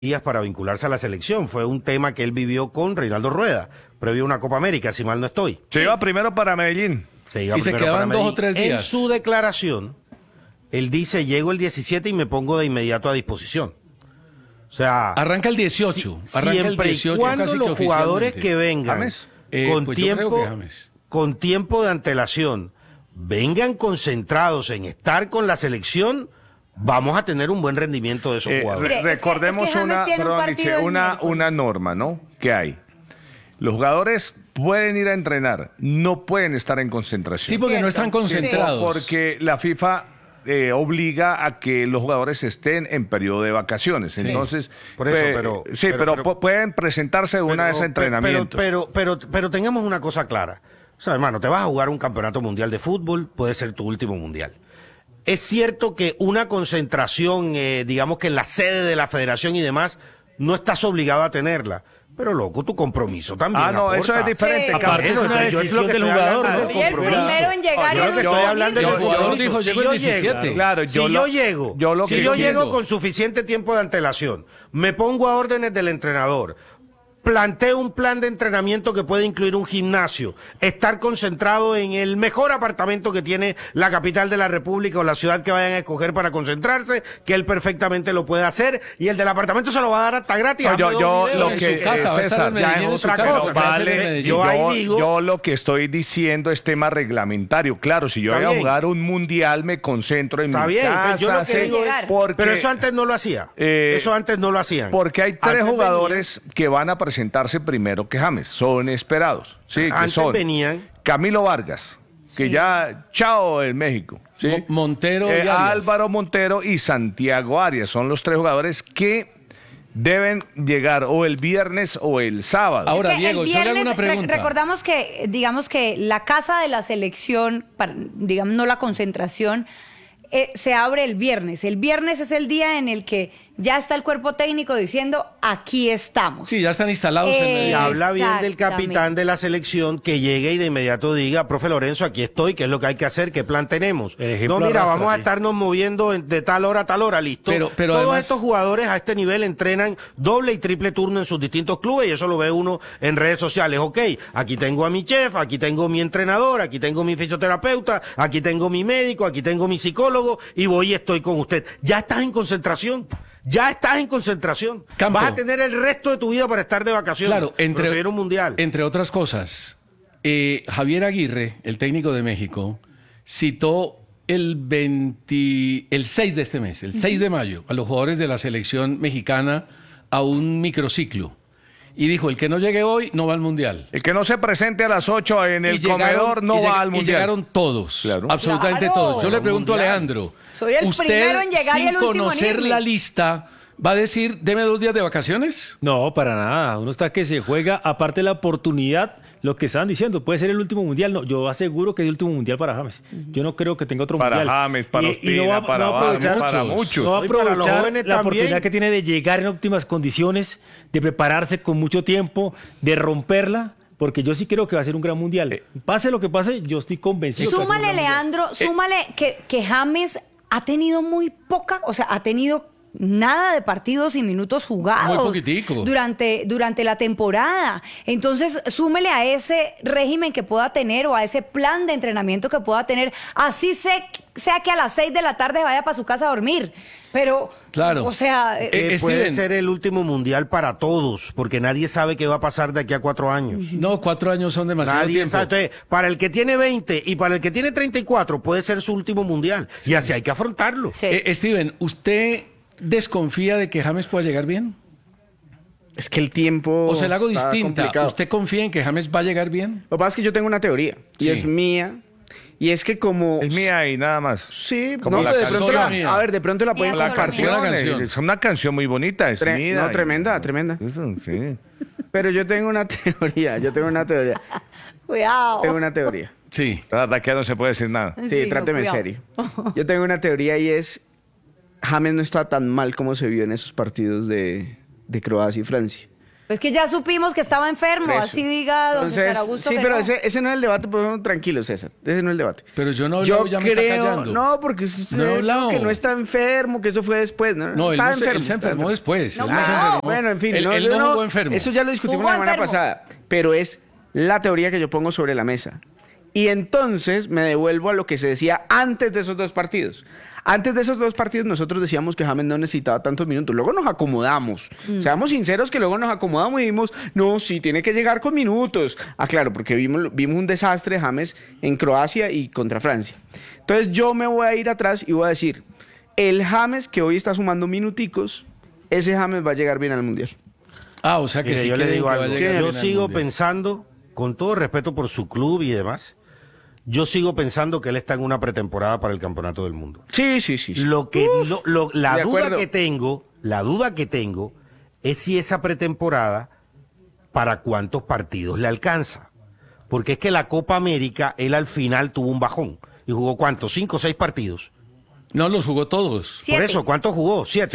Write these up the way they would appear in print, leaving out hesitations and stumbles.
días para vincularse a la selección. Fue un tema que él vivió con Reinaldo Rueda, previo a una Copa América, si mal no estoy. Se iba primero para Medellín. Y se quedaban 2 o 3 días. En su declaración, él dice, llego el 17 y me pongo de inmediato a disposición. O sea... Arranca el 18. Arranca siempre el 18 y cuando casi los que jugadores que vengan ¿James? con tiempo de antelación, vengan concentrados en estar con la selección, vamos a tener un buen rendimiento de esos jugadores. Recordemos es que James tiene un partido el miércoles. una norma, ¿no? Que hay. Los jugadores pueden ir a entrenar, no pueden estar en concentración. Sí, porque no están concentrados. Porque la FIFA obliga a que los jugadores estén en periodo de vacaciones. Sí. Entonces, por eso, pero pueden presentarse una vez a entrenamiento. Pero tengamos una cosa clara. O sea, hermano, te vas a jugar un campeonato mundial de fútbol, puede ser tu último mundial. Es cierto que una concentración, digamos que en la sede de la federación y demás, no estás obligado a tenerla. Pero, loco, tu compromiso también aporta. Eso es diferente. Sí. Aparte es una decisión del jugador, ¿no? Y el primero en llegar y el último estoy hablando en del venir. jugador dijo, llegó el 17. Claro, Si yo llego con suficiente tiempo de antelación, me pongo a órdenes del entrenador, planteo un plan de entrenamiento que puede incluir un gimnasio, estar concentrado en el mejor apartamento que tiene la capital de la República o la ciudad que vayan a escoger para concentrarse, que él perfectamente lo puede hacer, y el del apartamento se lo va a dar hasta gratis. Yo lo que César, ya es otra cosa. Vale, yo lo que estoy diciendo es tema reglamentario. Claro, si yo voy a jugar un mundial, me concentro en mi casa. Yo lo que digo es, pero eso antes no lo hacía. Eso antes no lo hacían. Porque hay 3 jugadores que van a presentarse primero que James, son esperados. Sí, que antes son venían Camilo Vargas, que ya chao en México, ¿sí? Montero y Álvaro Montero y Santiago Arias son los 3 jugadores que deben llegar o el viernes o el sábado. Ahora, Es que Diego, el yo le hago viernes, una pregunta. recordamos que, digamos que la casa de la selección, digamos no la concentración, se abre el viernes. El viernes es el día en el que ya está el cuerpo técnico diciendo, aquí estamos. Sí, ya están instalados en y el... habla bien del capitán de la selección que llegue y de inmediato diga, profe Lorenzo, aquí estoy, ¿qué es lo que hay que hacer? ¿Qué plan tenemos? No, mira, vamos a estarnos moviendo de tal hora a tal hora, listo. Pero Todos además, estos jugadores a este nivel entrenan doble y triple turno en sus distintos clubes y eso lo ve uno en redes sociales. Ok, aquí tengo a mi chef, aquí tengo mi entrenador, aquí tengo mi fisioterapeuta, aquí tengo mi médico, aquí tengo mi psicólogo y voy y estoy con usted. Ya estás en concentración. Ya estás en concentración. Campo. Vas a tener el resto de tu vida para estar de vacaciones. Claro, entre un mundial. Entre otras cosas, Javier Aguirre, el técnico de México, citó el 6 de este mes, el 6 de mayo, a los jugadores de la selección mexicana a un microciclo. Y dijo, el que no llegue hoy no va al Mundial. El que no se presente a las 8 en el comedor no va al Mundial. Y llegaron todos, claro. Absolutamente todos. Yo le pregunto a Leandro, soy el primero en llegar y el último en irme. Sin conocer la lista, ¿va a decir, deme 2 días de vacaciones? No, para nada. Uno está que se juega, aparte de la oportunidad, lo que estaban diciendo, puede ser el último mundial. No, yo aseguro que es el último mundial para James. Yo no creo que tenga otro mundial. Para James, para Ospina, para muchos. No va a aprovechar la también. Oportunidad que tiene de llegar en óptimas condiciones, de prepararse con mucho tiempo, de romperla. Porque yo sí creo que va a ser un gran mundial. Pase lo que pase, yo estoy convencido. Súmale, Leandro, súmale que James ha tenido muy poca, o sea, ha tenido nada de partidos y minutos jugados. Muy poquitico. Durante la temporada. Entonces, súmele a ese régimen que pueda tener o a ese plan de entrenamiento que pueda tener. Así sea que a las 6 de la tarde vaya para su casa a dormir. Pero, claro. O sea... puede ser el último mundial para todos, porque nadie sabe qué va a pasar de aquí a 4 años. No, 4 años son demasiado Nadie tiempo. sabe. Entonces, para el que tiene 20 y para el que tiene 34 puede ser su último mundial. Sí. Y así hay que afrontarlo. Sí. Steven, ¿usted desconfía de que James pueda llegar bien? Es que el tiempo. O se la hago distinta. Complicado. ¿Usted confía en que James va a llegar bien? Lo que pasa es que yo tengo una teoría. Y es mía. Y es que como... Es mía y nada más. Sí, como no, la de pronto canción. a ver, de pronto la pueden Mía compartir. solo canción. Es una canción muy bonita. Es mía. No, tremenda. Eso, sí. Pero yo tengo una teoría. Cuidado. Tengo una teoría. Sí. La verdad que no se puede decir nada. Sí, tráteme en cuidado. serio. Yo tengo una teoría y es... James no está tan mal como se vio en esos partidos de Croacia y Francia. Pues que ya supimos que estaba enfermo, así diga don César Augusto. Sí, pero ese no es el debate, pero tranquilo, César. Ese no es el debate. Pero yo no he hablado, ya me está callando. No, porque usted dijo que no está enfermo, que eso fue después, ¿no? No, él se enfermó después. Bueno, en fin. Él no jugó enfermo. Eso ya lo discutimos la semana pasada. Pero es la teoría que yo pongo sobre la mesa. Y entonces me devuelvo a lo que se decía antes de esos dos partidos. Antes de esos dos partidos nosotros decíamos que James no necesitaba tantos minutos. Luego nos acomodamos. Seamos sinceros que luego nos acomodamos y dijimos, no, sí, tiene que llegar con minutos. Claro, porque vimos un desastre de James en Croacia y contra Francia. Entonces yo me voy a ir atrás y voy a decir, el James que hoy está sumando minuticos, ese James va a llegar bien al Mundial. O sea que mire, sí. yo le digo algo. Yo sigo Mundial. pensando, con todo respeto por su club y demás, yo sigo pensando que él está en una pretemporada para el Campeonato del Mundo. Sí. La duda que tengo es si esa pretemporada para cuántos partidos le alcanza. Porque es que la Copa América, él al final tuvo un bajón. ¿Y jugó cuántos? 5 o 6 partidos. No, los jugó todos. 7. Por eso, ¿cuántos jugó? 7.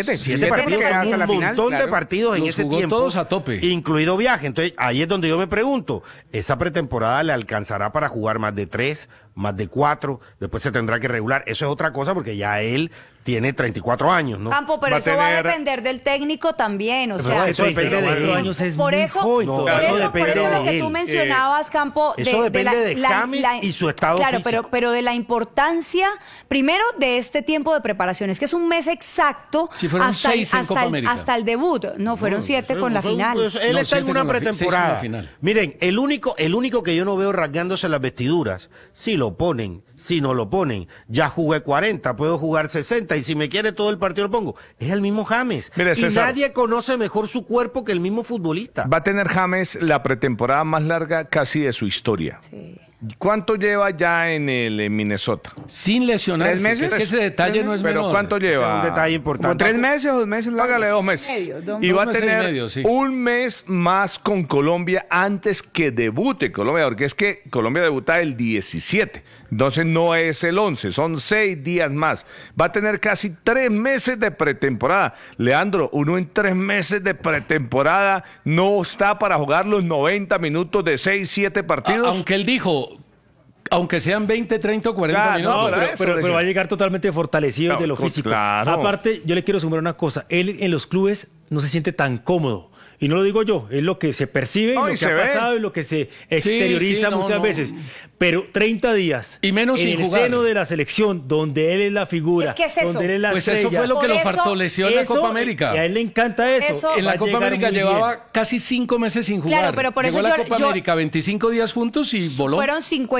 7 partidos, hasta la un final, montón de claro. partidos en Los ese jugó tiempo. todos a tope. Incluido viaje. Entonces, ahí es donde yo me pregunto, ¿esa pretemporada le alcanzará para jugar más de 3, más de 4? Después se tendrá que regular. Eso es otra cosa porque ya él tiene 34 años, ¿no? Campo, pero eso va a depender del técnico también, o sea, eso depende de él. años es por muy eso, joven No, todavía. eso depende por eso de lo que él. tú mencionabas, Campo, eso depende de James y su estado claro, físico. pero de la importancia, primero, de este tiempo de preparaciones, que es un mes exacto Sí, fueron 6 en Copa América. hasta el debut. No, fueron 7 con la final. Pues, él No, está en 7 una con la pretemporada. 6 con la final. Miren, el único que yo no veo rasgándose las vestiduras, si lo ponen, si no lo ponen, ya jugué 40, puedo jugar 60 y si me quiere todo el partido lo pongo. Es el mismo James. Mire, y César, nadie conoce mejor su cuerpo que el mismo futbolista. Va a tener James la pretemporada más larga casi de su historia. Sí. ¿Cuánto lleva ya en Minnesota? Sin lesionarse. 3 meses. Es que ese detalle no es Pero menor. ¿cuánto Ese es lleva? un detalle Como importante. 3 meses o 2 meses. Págale 2 meses. Medio, Y dos va a meses y tener medio, sí. un mes más con Colombia antes que debute Colombia, porque es que Colombia debuta el 17, entonces no es el 11, son 6 días más. Va a tener casi 3 meses de pretemporada. Leandro, uno en 3 meses de pretemporada no está para jugar los 90 minutos de 6, 7 partidos. Aunque él dijo, aunque sean 20, 30 o 40 Claro, minutos. no, pero- eso Pero decía. va a llegar totalmente fortalecido No, de lo pues físico. claro. Aparte, yo le quiero sumar una cosa. Él en los clubes no se siente tan cómodo. Y no lo digo yo, es lo que se percibe, No, lo y que se ha ve. pasado y lo que se exterioriza no, muchas no. veces. Pero 30 días Y menos en sin el jugar. seno de la selección, donde él es la figura, Es que es eso. donde él es la Pues eso estrella. fue lo que Por lo eso- fortaleció en la Eso, Copa América. Y a él le encanta eso. Eso- En Va la a Copa llegar América muy llevaba bien. casi 5 meses sin jugar. Claro, pero por Llegó eso a la Copa yo- América 25 días juntos y voló. Fueron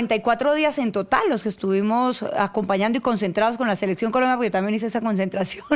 54 días en total los que estuvimos acompañando y concentrados con la selección Colombia, porque yo también hice esa concentración.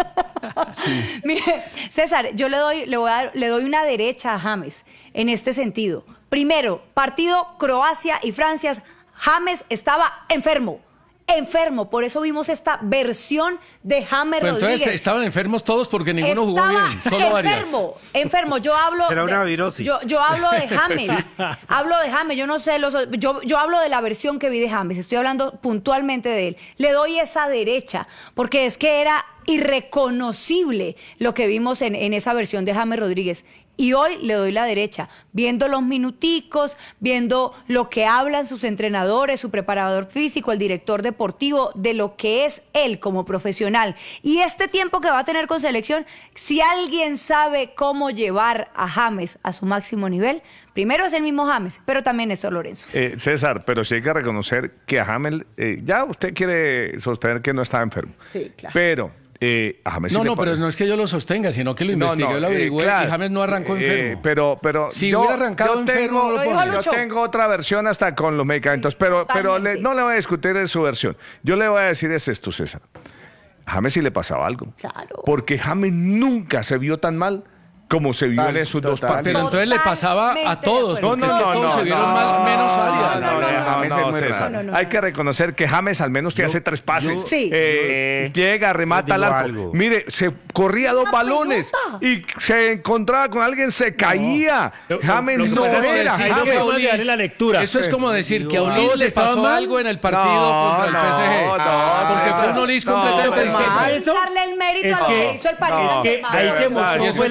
Mire, César, yo le doy una derecha a James en este sentido. Primero, partido Croacia y Francia, James estaba enfermo. Por eso vimos esta versión de James Pero Rodríguez. entonces estaban enfermos todos porque ninguno jugó Estaba bien, solo varias. enfermo. Yo hablo Era una virosis. Yo hablo de James. Hablo de James. Yo no sé yo hablo de la versión que vi de James. Estoy hablando puntualmente de él. Le doy esa derecha porque es que era irreconocible lo que vimos en esa versión de James Rodríguez. Y hoy le doy la derecha, viendo los minuticos, viendo lo que hablan sus entrenadores, su preparador físico, el director deportivo, de lo que es él como profesional. Y este tiempo que va a tener con selección, si alguien sabe cómo llevar a James a su máximo nivel, primero es el mismo James, pero también Néstor Lorenzo. César, pero sí hay que reconocer que a James, ya usted quiere sostener que no estaba enfermo. Sí, claro. Pero a James sí No, le pero parece. no es que yo lo sostenga, sino que lo investigué, lo averigüé claro. y James no arrancó enfermo. Pero Si hubiera arrancado enfermo, no lo dijo ponía. yo Lucho. tengo otra versión hasta con los medicamentos, pero totalmente. no le voy a discutir de su versión. Yo le voy a decir es esto, César. A James sí le pasaba algo. Claro. Porque James nunca se vio tan mal como se vio en esos dos Total. partidos. Pero entonces le pasaba a Totalmente todos, de acuerdo. porque es que todos se vieron mal, menos Arias. James es muy César. raro. Hay que reconocer que James al menos te hace 3 pases. Sí. Llega, remata al digo arco. algo. Mire, se corría 2 balones y se encontraba con alguien, se caía. James Lo que no pasa es que era. sí, Decir no que me a voy a Ulis- darle la lectura. Eso es como decir que a Todos Ulis le estaban pasó mal. algo en el partido contra el PSG. César. Porque fue un Ulis completamente pero distinto. Hay que eso darle el mérito es a lo que- que hizo el Paris es que Saint-Germain. ahí se Claro, y mostró eso fue es la quitarle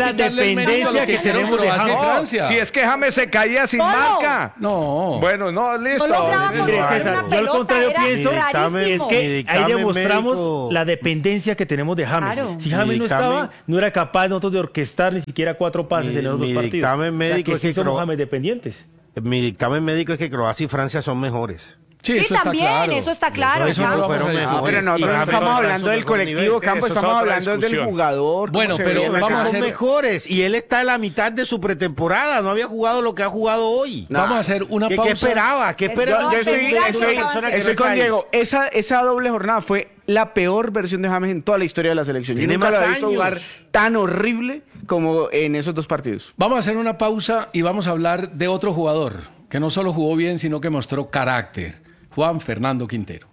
dependencia que tenemos de Croacia y James. Francia. Si es que James se caía sin marca. No. Bueno, no, listo. No lograba Mire, controlar César, una yo al pelota, contrario era pienso rarísimo. es que ahí Dictamen demostramos médico. la dependencia que tenemos de James. Claro. Si James no estaba, no era capaz nosotros de orquestar ni siquiera 4 pases en esos dos partidos. dictamen médico que es sí que somos James dependientes. Mi dictamen médico es que Croacia y Francia son mejores. Sí, Sí, eso está también, claro. eso está claro. Eso no Campo. lo vamos a Fueron discutir. Pero nosotros Y no James estamos no hablando del alcanzó el mejor colectivo, nivel. Campo, Eso es estamos otra hablando del discusión. jugador. cómo Bueno, se pero ve. vamos a Son hacer- mejores y él está en la mitad de su pretemporada, no había jugado lo que ha jugado hoy. Vamos a hacer una ¿Qué pausa. esperaba? ¿Qué esperaba? Yo estoy, Asegurarlo estoy- que estaban estoy con ahí. Diego. Esa doble jornada fue la peor versión de James en toda la historia de la selección. Yo Tiene nunca lo más he visto años. jugar tan horrible como en esos 2 partidos. Vamos a hacer una pausa y vamos a hablar de otro jugador que no solo jugó bien, sino que mostró carácter. Juan Fernando Quintero.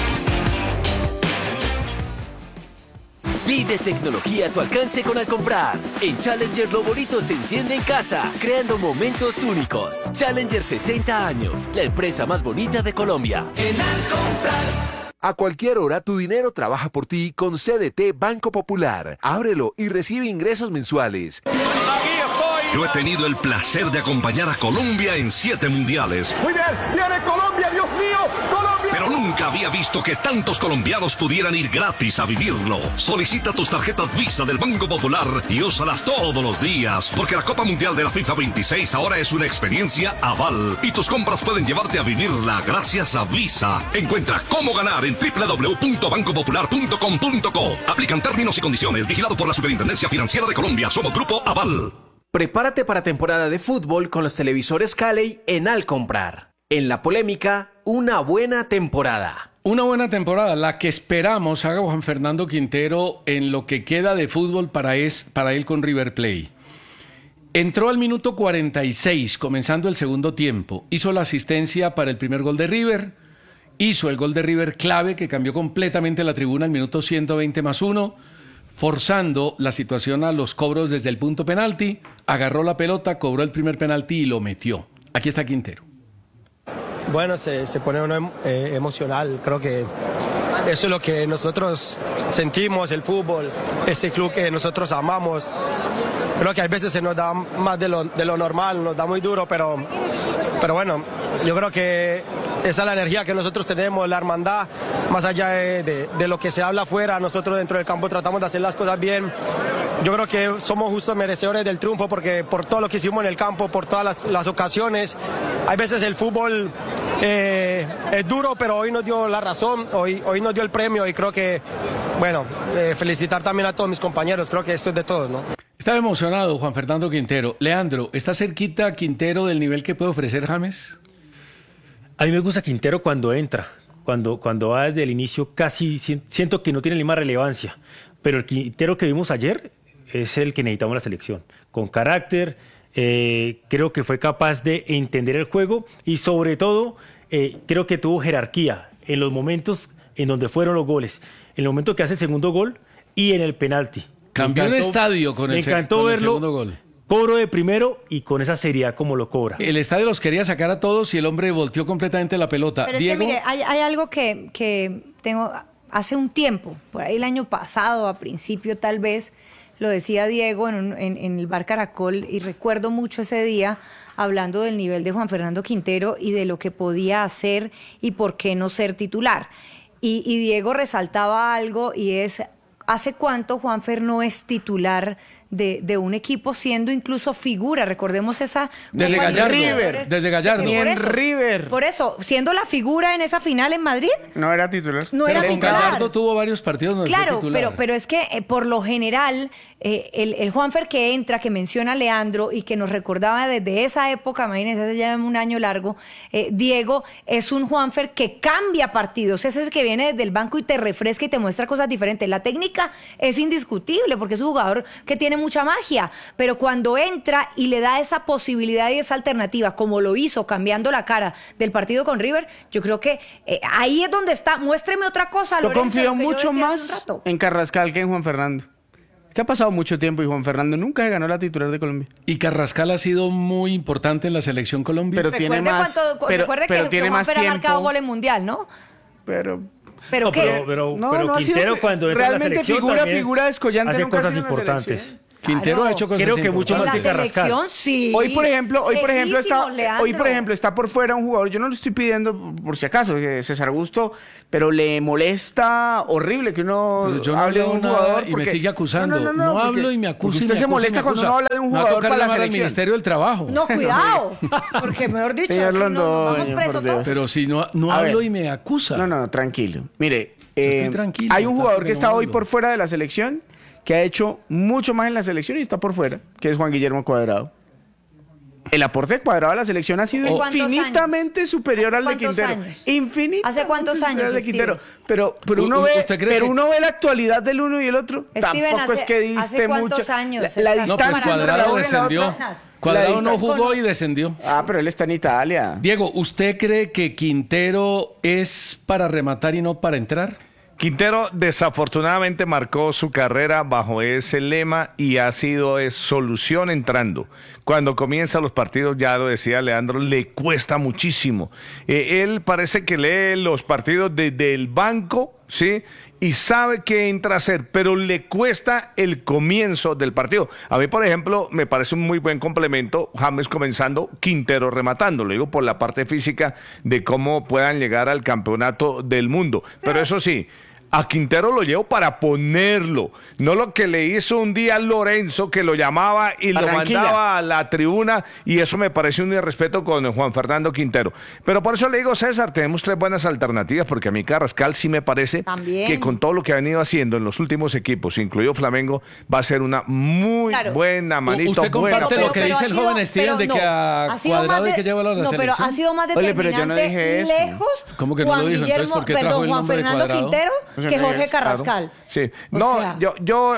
Vive tecnología a tu alcance con Alcomprar. En Challenger lo bonito se enciende en casa, creando momentos únicos. Challenger 60 años, la empresa más bonita de Colombia. A cualquier hora tu dinero trabaja por ti con CDT Banco Popular. Ábrelo y recibe ingresos mensuales. Yo he tenido el placer de acompañar a Colombia en 7 mundiales. Muy bien, viene Colombia, Dios mío, Colombia. Pero nunca había visto que tantos colombianos pudieran ir gratis a vivirlo. Solicita tus tarjetas Visa del Banco Popular y úsalas todos los días, porque la Copa Mundial de la FIFA 26 ahora es una experiencia aval y tus compras pueden llevarte a vivirla gracias a Visa. Encuentra cómo ganar en www.bancopopular.com.co. Aplican términos y condiciones. Vigilado por la Superintendencia Financiera de Colombia. Somos Grupo Aval. Prepárate para temporada de fútbol con los televisores Calley en Alcomprar. En la polémica, una buena temporada. Una buena temporada, la que esperamos haga Juan Fernando Quintero en lo que queda de fútbol para él con River Plate. Entró al minuto 46, comenzando el segundo tiempo. Hizo la asistencia para el primer gol de River. Hizo el gol de River clave que cambió completamente la tribuna al minuto 120+1, forzando la situación a los cobros desde el punto penalti. Agarró la pelota, cobró el primer penalti y lo metió. Aquí está Quintero. Bueno, se pone uno emocional, creo que eso es lo que nosotros sentimos, el fútbol, ese club que nosotros amamos. Creo que a veces se nos da más de lo normal, nos da muy duro, pero bueno, yo creo que esa es la energía que nosotros tenemos, la hermandad, más allá de lo que se habla afuera, nosotros dentro del campo tratamos de hacer las cosas bien. Yo creo que somos justos merecedores del triunfo porque por todo lo que hicimos en el campo, por todas las ocasiones. Hay veces el fútbol es duro, pero hoy nos dio la razón, hoy nos dio el premio y creo que, bueno, felicitar también a todos mis compañeros, creo que esto es de todos, ¿no? Estaba emocionado Juan Fernando Quintero. Leandro, ¿está cerquita Quintero del nivel que puede ofrecer James? A mí me gusta Quintero cuando entra, cuando va desde el inicio, casi siento que no tiene la misma relevancia, pero el Quintero que vimos ayer es el que necesitamos en la selección, con carácter, creo que fue capaz de entender el juego y sobre todo creo que tuvo jerarquía en los momentos en donde fueron los goles, en el momento que hace el segundo gol y en el penalti. Cambió el estadio con el segundo gol. Cobro de primero y con esa seriedad como lo cobra. El estadio los quería sacar a todos y el hombre volteó completamente la pelota. Pero Diego, es que mire, hay algo que tengo hace un tiempo, por ahí el año pasado, a principio tal vez, lo decía Diego en el Bar Caracol y recuerdo mucho ese día hablando del nivel de Juan Fernando Quintero y de lo que podía hacer y por qué no ser titular. Y Diego resaltaba algo y es, ¿hace cuánto Juanfer no es titular de un equipo siendo incluso figura? Recordemos esa... Desde Gallardo. Desde Gallardo. Ni en River. Por eso, siendo la figura en esa final en Madrid, No era titular. no Pero era con titular. Gallardo tuvo varios partidos donde fue Claro, titular. pero es que por lo general el Juanfer que entra, que menciona Leandro y que nos recordaba desde esa época, imagínense, hace ya un año largo, Diego, es un Juanfer que cambia partidos, ese es el que viene desde el banco y te refresca y te muestra cosas diferentes. La técnica es indiscutible porque es un jugador que tiene mucha magia, pero cuando entra y le da esa posibilidad y esa alternativa, como lo hizo cambiando la cara del partido con River, yo creo que ahí es donde está. Muéstreme otra cosa, Yo Lorenzo, confío lo que yo mucho decía hace un más rato. en Carrascal que en Juan Fernando. Es que ha pasado mucho tiempo y Juan Fernando nunca se ganó la titular de Colombia. Y Carrascal ha sido muy importante en la selección Colombia. Pero tiene más, recuerde que tiene más Juanfer ha marcado tiempo. gol en Mundial, ¿no? Pero ¿Pero No, qué? pero No, no ha sido Quintero cuando entra a la realmente selección figura también descollante hace nunca ha cosas sido en la importantes. selección. Quintero ha hecho cosas Creo que mucho En más la que Carrascal. selección, sí. Hoy, por ejemplo, Lejísimo, Leandro. está por fuera un jugador. Yo no lo estoy pidiendo por si acaso, que César Augusto, pero le molesta horrible que uno Pero yo no hable de hablo un nada jugador. y me porque- sigue acusando. No porque- hablo y me acusa. porque y usted me se acusa y molesta me cuando acusa. uno habla de un Me va a jugador tocar para la llamar al selección. Ministerio del Trabajo. No, cuidado. Porque mejor dicho, Señor aquí no, Londoño, vamos por presos Dios. todos. Pero si no A hablo ver. y me acusa. No, tranquilo. Mire, estoy tranquilo, hay un jugador tampoco que está no hoy hablo. por fuera de la selección, que ha hecho mucho más en la selección y está por fuera, que es Juan Guillermo Cuadrado. El aporte de Cuadrado a la selección ha sido ¿Hace cuántos infinitamente superior al de cuántos Quintero. años? Infinitamente ¿Hace cuántos superior años, al de Quintero. Steven? Pero ¿Usted cree que- uno ve la actualidad del uno y el otro. Steven, Tampoco es que diste ¿hace cuántos mucho. años La estás No, distancia pues entre la Cuadrado una y la descendió. otra. Cuadrado La no distancia- jugó y descendió. Ah, pero él está en Italia. Diego, ¿usted cree que Quintero es para rematar y no para entrar? Quintero desafortunadamente marcó su carrera bajo ese lema y ha sido solución entrando. Cuando comienza los partidos, ya lo decía Leandro, le cuesta muchísimo. Él parece que lee los partidos desde el banco, ¿sí? Y sabe qué entra a hacer, pero le cuesta el comienzo del partido. A mí, por ejemplo, me parece un muy buen complemento, James comenzando, Quintero rematando. Lo digo por la parte física de cómo puedan llegar al campeonato del mundo. Pero eso sí, a Quintero lo llevo para ponerlo, no lo que le hizo un día Lorenzo, que lo llamaba y lo Barranquilla. mandaba a la tribuna, y eso me parece un irrespeto con Juan Fernando Quintero. Pero por eso le digo, César, tenemos tres buenas alternativas, porque a mí Carrascal sí me parece También. que con todo lo que ha venido haciendo en los últimos equipos, incluido Flamengo, va a ser una muy Claro. buena manito. ¿Usted comparte buena lo que pero dice ha el sido- joven Steven de pero que no, a ha sido Cuadrado más hay que llevarlo a la No, pero selección? ha sido más Oye, pero determinante yo no dije eso. lejos ¿Cómo que no lo dijo? Entonces, ¿por qué trajo perdón, el Juan nombre de Fernando Cuadrado? Quintero Pues que no Jorge es, Carrascal. Sí, O no, sea- yo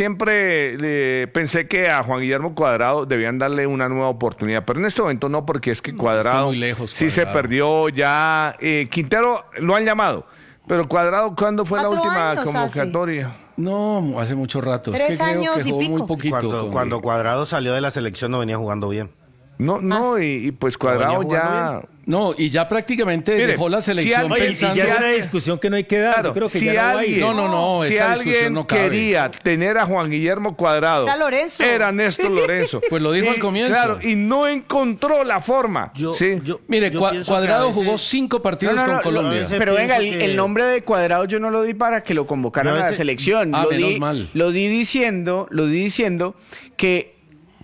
siempre pensé que a Juan Guillermo Cuadrado debían darle una nueva oportunidad, pero en este momento no, porque es que Cuadrado muy lejos, sí se Cuadrado. perdió ya. Quintero lo han llamado, pero Cuadrado, ¿cuándo fue la 4 última años convocatoria? No, hace mucho rato. Es 3 que creo años que y jugó muy pico. poquito. Cuando Cuadrado salió de la selección no venía jugando bien. No, y pues Cuadrado venía jugando ya. No, y ya prácticamente Mire, dejó la si selección alguien- Oye, y pensando... ya es una discusión que no hay que dar. Claro, Yo creo que si ya no va a ir. alguien, No, si esa discusión alguien no cabe. quería tener a Juan Guillermo Cuadrado, Era Lorenzo. era Néstor Lorenzo. Pues lo dijo Y, al comienzo. Claro, y no encontró la forma. ¿sí? Mire, yo pienso que Cuadrado a veces- jugó 5 partidos No, no, con no, Colombia. a veces- Pero venga, pienso que- el nombre de Cuadrado yo no lo di para que lo convocaran Yo a a la veces- selección. Ah, lo menos di, mal. lo di diciendo que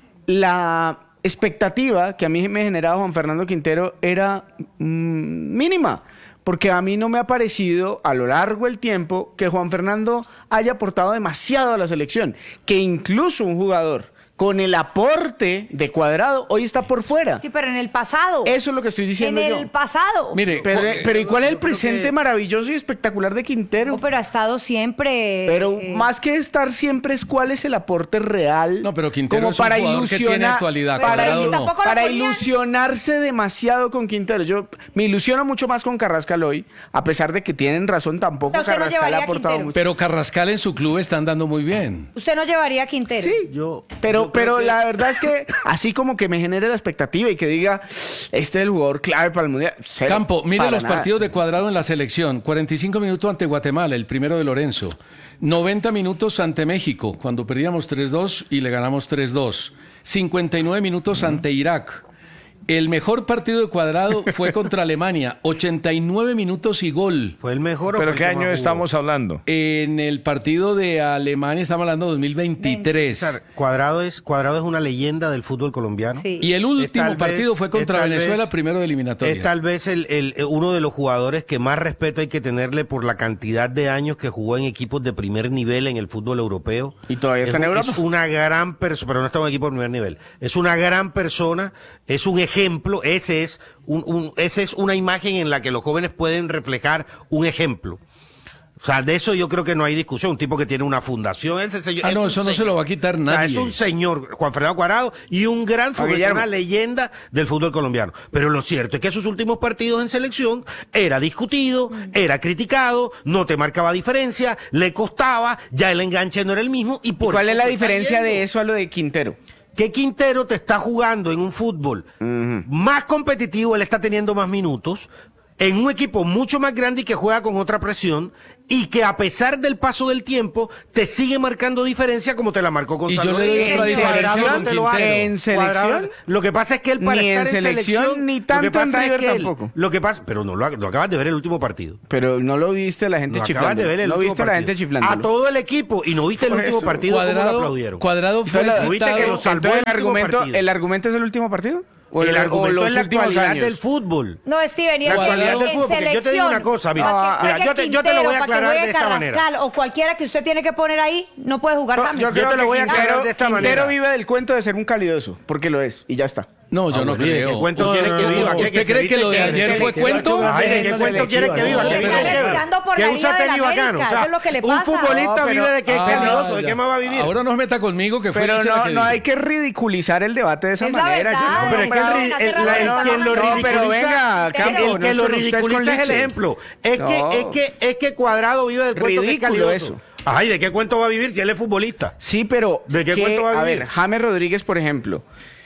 la expectativa que a mí me generaba Juan Fernando Quintero era mínima. Porque a mí no me ha parecido a lo largo del tiempo que Juan Fernando haya aportado demasiado a la selección. Que incluso un jugador con el aporte de Cuadrado hoy está por fuera. Sí, pero en el pasado. Eso es lo que estoy diciendo en yo. el pasado. Mire, Pero ¿y cuál es el yo creo presente que- maravilloso y espectacular de Quintero? No, pero ha estado siempre. Pero más que estar siempre es cuál es el aporte real. No, pero Quintero como es un para jugador que tiene ilusionar, actualidad, para, Cuadrado no. Tampoco lo para ponían. ilusionarse demasiado con Quintero. Yo me ilusiono mucho más con Carrascal hoy, a pesar de que tienen razón, tampoco O sea, usted no Carrascal ha llevaría a aportado Quintero. mucho. Pero Carrascal en su club está andando muy bien. Usted no llevaría a Quintero. Sí, pero la verdad es que así como que me genere la expectativa y que diga, este es el jugador clave para el Mundial. Cero, Campo, mire para los nada. partidos de Cuadrado en la selección. 45 minutos ante Guatemala, el primero de Lorenzo. 90 minutos ante México, cuando perdíamos 3-2 y le ganamos 3-2. 59 minutos ante Irak. El mejor partido de Cuadrado fue contra Alemania. 89 minutos y gol. ¿Fue el mejor o ¿Pero fue el qué que año más jugó? estamos hablando? En el partido de Alemania, estamos hablando de 2023. César, Cuadrado es una leyenda del fútbol colombiano. Sí. Y el Es último tal partido vez- fue contra es tal Venezuela, vez- primero de eliminatoria. Es tal vez uno de los jugadores que más respeto hay que tenerle por la cantidad de años que jugó en equipos de primer nivel en el fútbol europeo. Y todavía está en Europa. Es una gran persona, pero no está en un equipo de primer nivel. Es una gran persona, es un ejemplo, ese es una imagen en la que los jóvenes pueden reflejar un ejemplo. O sea, de eso yo creo que no hay discusión. Un tipo que tiene una fundación. Ese señor, es no, un eso no se señor. lo va a quitar O sea, nadie. es un señor, Juan Fernando Cuadrado, y un gran futbolista, Guillermo. una leyenda del fútbol colombiano. Pero lo cierto es que sus últimos partidos en selección era discutido, era criticado, no te marcaba diferencia, le costaba, ya el enganche no era el mismo. ¿Y por ¿Cuál eso es la fue diferencia saliendo? de eso a lo de Quintero? Que Quintero te está jugando en un fútbol más competitivo, él está teniendo más minutos, en un equipo mucho más grande y que juega con otra presión y que a pesar del paso del tiempo te sigue marcando diferencia como te la marcó con Y San yo le Luis. doy otra diferencia con ¿En selección? Lo que pasa es que él para Ni estar en selección, ni tanto en River tampoco. Lo que pasa, pero no lo acabas de ver el último partido. Pero no lo viste la gente Lo acabas chiflando. de ver el No último viste la partido. gente chiflando. A todo el equipo y no viste el Por último eso, partido cómo lo aplaudieron. Cuadrado fue Entonces, ¿viste que citado- lo salvó Entonces, el último partido? ¿el argumento es el último partido? ¿O El o argumento los es la últimos actualidad años? del fútbol. No, Steven, y La es que actualidad del en fútbol, porque yo te digo una cosa, mira, para que yo te lo voy a Quintero, para que aclarar de juegue esta manera. Carrascal o cualquiera que usted tiene que poner ahí, no puede jugar James. Yo creo te lo que voy a aclarar de esta Quintero manera. vive del cuento de ser un calidoso, porque lo es, y ya está. No, yo no bueno, ¿y de creo. qué cuento quiere que viva? ¿Qué, ¿Usted que se cree que lo de viste ayer chévere? fue cuento? Ay, ¿de qué cuento quiere que viva? No, Que pero- viva chévere. respirando por Que la usa Liga de tenis la bacano. América, O sea, eso es lo que le un pasa. futbolista No, pero- vive de que es calidoso. ¿De ya. qué más va a vivir? Ahora no se meta conmigo que fue Pero Licha la no, que no dijo. hay que ridiculizar el debate de esa Es la manera. verdad. Yo no, Pero es que pero- quien lo No, pero venga, ridiculiza, Campo, el no que es lo con usted, es con ridiculiza es el Liche. ejemplo. No. Es que Cuadrado vive del cuento que es Ridículo calidoso. eso. Ay, ¿de qué cuento va a vivir si él es futbolista? Sí, pero ¿De qué cuento va a a vivir? ver, James Rodríguez, por ejemplo,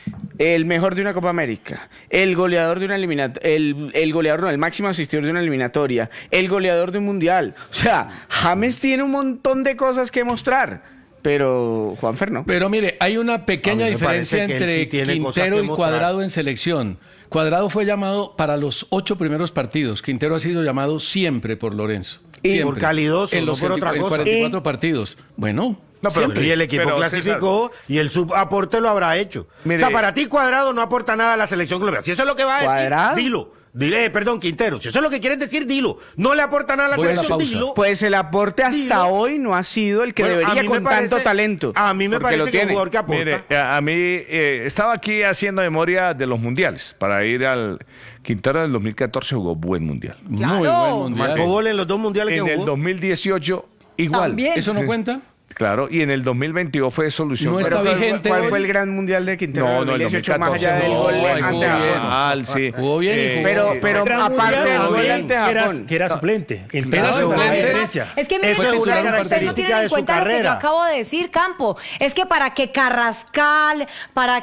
el mejor de una Copa América, el goleador de una eliminatoria, el goleador no, el máximo asistidor de una eliminatoria, el goleador de un mundial. O sea, James tiene un montón de cosas que mostrar, pero Juanfer no. Pero mire, hay una pequeña A mí me diferencia parece que él entre sí tiene cosas Quintero que y mostrar. Cuadrado en selección. Cuadrado fue llamado para los 8 primeros partidos. Quintero ha sido llamado siempre por Lorenzo. Y Siempre. por calidoso, en no los por otra cosa. 44 partidos. Bueno, No, pero siempre. Y el equipo Pero, clasificó y el subaporte lo habrá hecho. Mire, o sea, para ti Cuadrado no aporta nada a la selección colombiana. Si eso es lo que va a decir, ¿Cuadrado? dilo. Dile, perdón, Quintero. Si eso es lo que quieres decir, dilo. No le aporta nada a la Voy a la selección, pausa. dilo. Pues el aporte hasta Dilo. hoy no ha sido el que Bueno, a debería mí me con parece- tanto talento. A mí me porque parece lo que es un tiene. jugador que aporta. Mire, a mí estaba aquí haciendo memoria de los mundiales para ir al Quintero del 2014 jugó buen mundial. Muy Claro. buen mundial. Marcó gol en los dos mundiales que En el jugó. 2018 igual. También. ¿Eso no Sí. cuenta? Claro, y en el 2022 fue solución. No Pero está vigente ¿cuál hoy. fue el gran mundial de Quintero? No, en no, el 2018, más 2014. allá del No, gol jugó ante bien. Japón. Mal, sí. Jugó bien y jugó Pero Gran aparte mundial, del gol bien, ante Japón. que era suplente. Era Entraba, suplente. la Además, diferencia. Es que miren, Eso es una ustedes no característica tienen en de su cuenta lo que yo carrera. acabo de decir, Campo. Es que para que Carrascal, para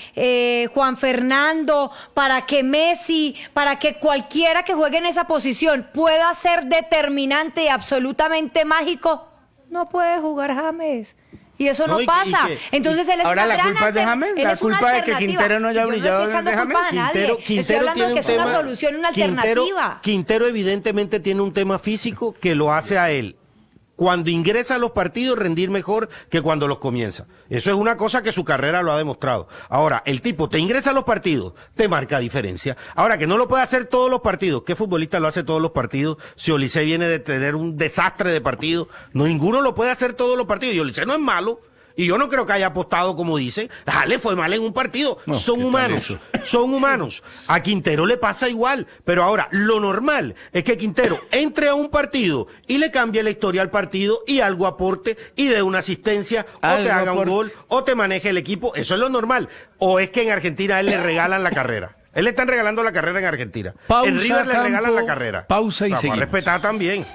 que Juan Fernando, para que Messi, para que cualquiera que juegue en esa posición pueda ser determinante y absolutamente mágico, no puede jugar James. Y eso no No, y pasa. que- Entonces él es ahora una la gran culpa es de James, él la es una culpa de que alternativa. Quintero no haya Y yo brillado no estoy echando desde culpa a James. nadie. Estoy hablando de que es una solución, una alternativa. Quintero evidentemente tiene un tema físico que lo hace a él, cuando ingresa a los partidos, rendir mejor que cuando los comienza. Eso es una cosa que su carrera lo ha demostrado. Ahora, el tipo te ingresa a los partidos, te marca diferencia. Ahora, que no lo puede hacer todos los partidos. ¿Qué futbolista lo hace todos los partidos? Si Olise viene de tener un desastre de partidos, no, ninguno lo puede hacer todos los partidos. Y Olise no es malo. Y yo no creo que haya apostado como dice. Le fue mal en un partido. No, Son ¿qué tal humanos. eso? Son humanos. A Quintero le pasa igual. Pero ahora, lo normal es que Quintero entre a un partido y le cambie la historia al partido y algo aporte y dé una asistencia o Algo te haga un aporte. gol o te maneje el equipo. Eso es lo normal. O es que en Argentina a él le regalan la carrera. Él le están regalando la carrera en Argentina. Pausa, en River le Campo, regalan la carrera. pausa y Vamos a seguimos. respetar también.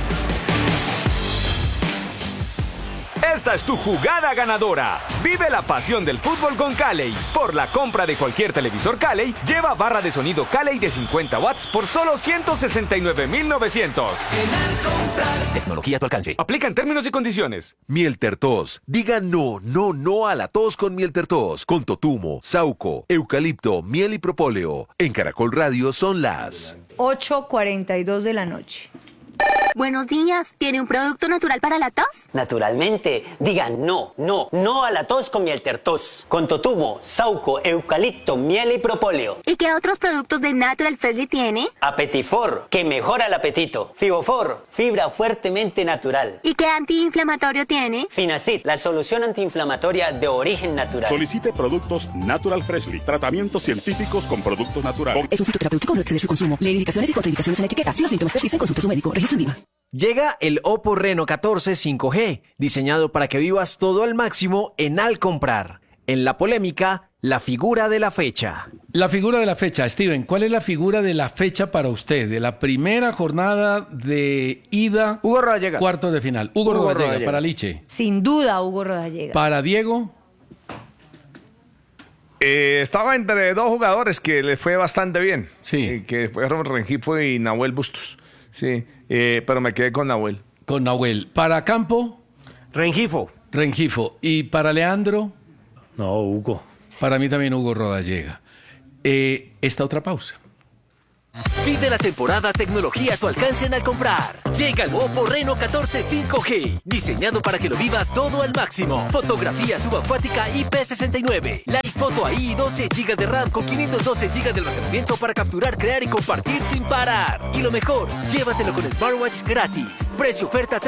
Esta es tu jugada ganadora. Vive la pasión del fútbol con Calley. Por la compra de cualquier televisor Calley, lleva barra de sonido Calley de 50 watts por solo 169,900. Tecnología a tu alcance. Aplica en términos y condiciones. Mieltertos. Diga no, no, no a la tos con Mieltertos. Con totumo, sauco, eucalipto, miel y propóleo. En Caracol Radio son las 8:42 de la noche. Buenos días. ¿Tiene un producto natural para la tos? Naturalmente, diga no, no, no a la tos con Mieltertos. Con totumo, sauco, eucalipto, miel y propóleo. ¿Y qué otros productos de Natural Freshly tiene? Apetifor, que mejora el apetito. Fibofor, fibra fuertemente natural. ¿Y qué antiinflamatorio tiene? Finacid, la solución antiinflamatoria de origen natural. Solicite productos Natural Freshly. Tratamientos científicos con productos naturales. Es un fitoterapéutico, no exceder su consumo. Lee indicaciones y contraindicaciones en la etiqueta. Si los síntomas persisten, consulte a su médico. Registro en IVA. Llega el Oppo Reno 14 5G, diseñado para que vivas todo al máximo en Al Comprar. En la polémica, la figura de la fecha. La figura de la fecha, Steven, ¿cuál es la figura de la fecha para usted? De la primera jornada de ida, Hugo Rodallega. cuarto de final. Hugo Rodallega, para Liche. Sin duda, Hugo Rodallega. Para Diego, Estaba entre dos jugadores que le fue bastante bien. Sí. Que fueron Rengifo y Nahuel Bustos. Sí, pero me quedé con Nahuel. Con Nahuel. Para Campo, Rengifo. Y para Leandro, No, Hugo. para mí también Hugo Rodallega. Esta otra pausa. Vive la temporada tecnología a tu alcance en Al Comprar. Llega el Oppo Reno 14 5G, diseñado para que lo vivas todo al máximo. Fotografía subacuática IP69, Live Photo AI y 12 GB de RAM con 512 GB de almacenamiento para capturar, crear y compartir sin parar. Y lo mejor, llévatelo con Smartwatch gratis. Precio oferta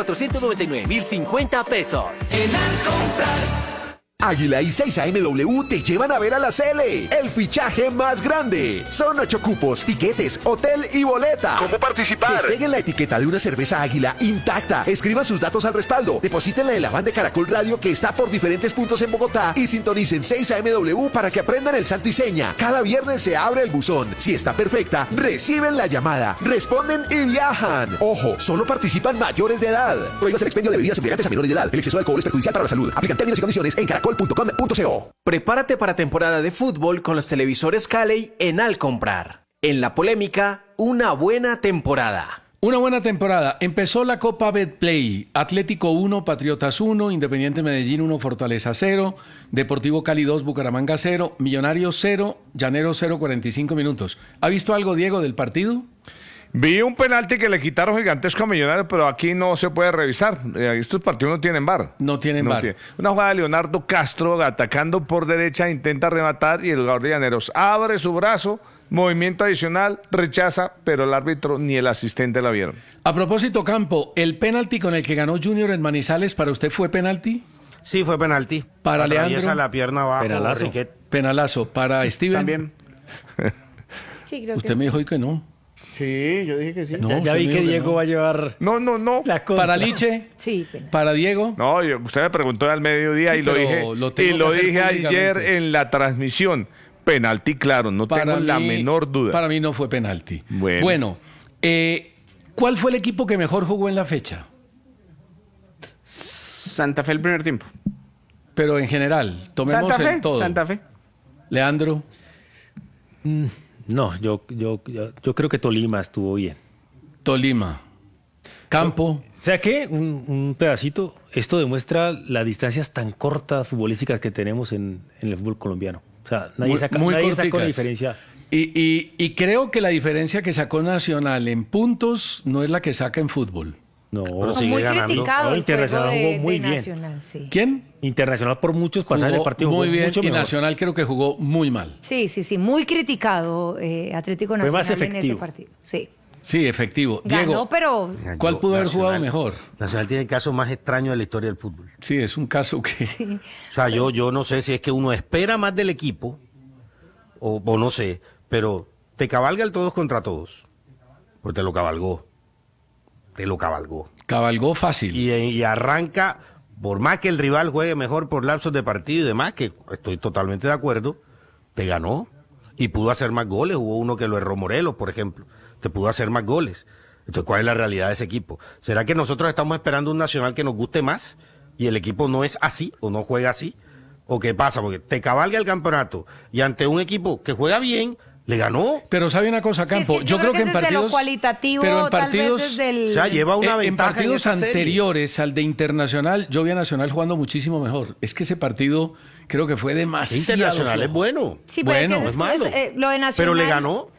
3.499.050 pesos. En Al Comprar. Águila y 6AMW te llevan a ver a la Cele, el fichaje más grande. Son 8 cupos, tiquetes, hotel y boleta. ¿Cómo participar? Despeguen la etiqueta de una cerveza Águila intacta. Escriban sus datos al respaldo. Deposítenla en la van de Caracol Radio que está por diferentes puntos en Bogotá y sintonicen 6AMW para que aprendan el santo y seña. Cada viernes se abre el buzón. Si está perfecta, reciben la llamada, responden y viajan. Ojo, solo participan mayores de edad. Prohíbas el expendio de bebidas embriagantes a menores de edad. El exceso de alcohol es perjudicial para la salud. Aplican términos y condiciones en caracol.com.co. Prepárate para temporada de fútbol con los televisores Calley en Al Comprar. En la polémica, una buena temporada. Una buena temporada. Empezó la Copa Betplay. Atlético 1, Patriotas 1, Independiente Medellín 1, Fortaleza 0, Deportivo Cali 2, Bucaramanga 0, Millonarios 0, Llaneros 0, 45 minutos. ¿Ha visto algo, Diego, del partido? Vi un penalti que le quitaron gigantesco a Millonarios, pero aquí no se puede revisar. Estos partidos no tienen VAR. No tienen VAR. Una jugada de Leonardo Castro atacando por derecha, intenta rematar y el jugador de Llaneros abre su brazo, movimiento adicional, rechaza, pero el árbitro ni el asistente la vieron. A propósito, Campo, ¿el penalti con el que ganó Junior en Manizales para usted fue penalti? Sí, fue penalti. Para Atraviesa Leandro. la pierna abajo. Penalazo. Penalazo. Para Steven. También. Sí, creo Usted que me dijo hoy que no. Sí, yo dije que sí. No, Ya usted vi me que dijo Diego no. va a llevar No. la contra. Para Liche. sí. Pena. Para Diego. No, usted me preguntó al mediodía Sí, y lo pero dije, lo tengo que hacer dije ayer públicamente. en la transmisión. Penalti, claro, no tengo la menor duda. Para mí no fue penalti. Bueno. ¿Cuál fue el equipo que mejor jugó en la fecha? Santa Fe el primer tiempo. Pero en general, tomemos Santa Fe, el todo. Santa Fe. Leandro. No, yo creo que Tolima estuvo bien. Tolima. Campo. O sea que un pedacito, esto demuestra las distancias tan cortas futbolísticas que tenemos en el fútbol colombiano. O sea, nadie sacó la corticas. diferencia. Y creo que la diferencia que sacó Nacional en puntos no es la que saca en fútbol. No, Pero sigue Muy ganando. criticado el Internacional juego jugó muy de bien. Nacional, sí. ¿Quién? Internacional por muchos pasajes Jugó del partido muy jugó bien mucho y mejor. Nacional creo que jugó muy mal. Sí, muy criticado Atlético Fue Nacional más en ese efectivo. partido. Sí. Sí, efectivo. Ganó, Diego, pero ¿cuál pudo haber jugado mejor? Nacional tiene el caso más extraño de la historia del fútbol. Sí, es un caso que... O sea, yo no sé si es que uno espera más del equipo, o no sé, pero te cabalga el todos contra todos. Pues te lo cabalgó. Cabalgó fácil. Y arranca, por más que el rival juegue mejor por lapsos de partido y demás, que estoy totalmente de acuerdo, te ganó. Y pudo hacer más goles. Hubo uno que lo erró Morelos, por ejemplo. Te pudo hacer más goles. Entonces, ¿cuál es la realidad de ese equipo? ¿Será que nosotros estamos esperando un Nacional que nos guste más y el equipo no es así o no juega así? ¿O qué pasa? Porque te cabalga el campeonato y ante un equipo que juega bien, le ganó. Pero sabe una cosa, Campo, Sí, es que yo creo que en desde partidos... lo cualitativo, pero en tal vez partidos, desde el... O sea, lleva una en ventaja partidos en esa serie. anteriores al de Internacional, yo vi a Nacional jugando muchísimo mejor. Es que ese partido creo que fue demasiado Internacional flojo. es bueno. Sí, pero Bueno, es que no es malo. lo de Nacional... Pero le ganó.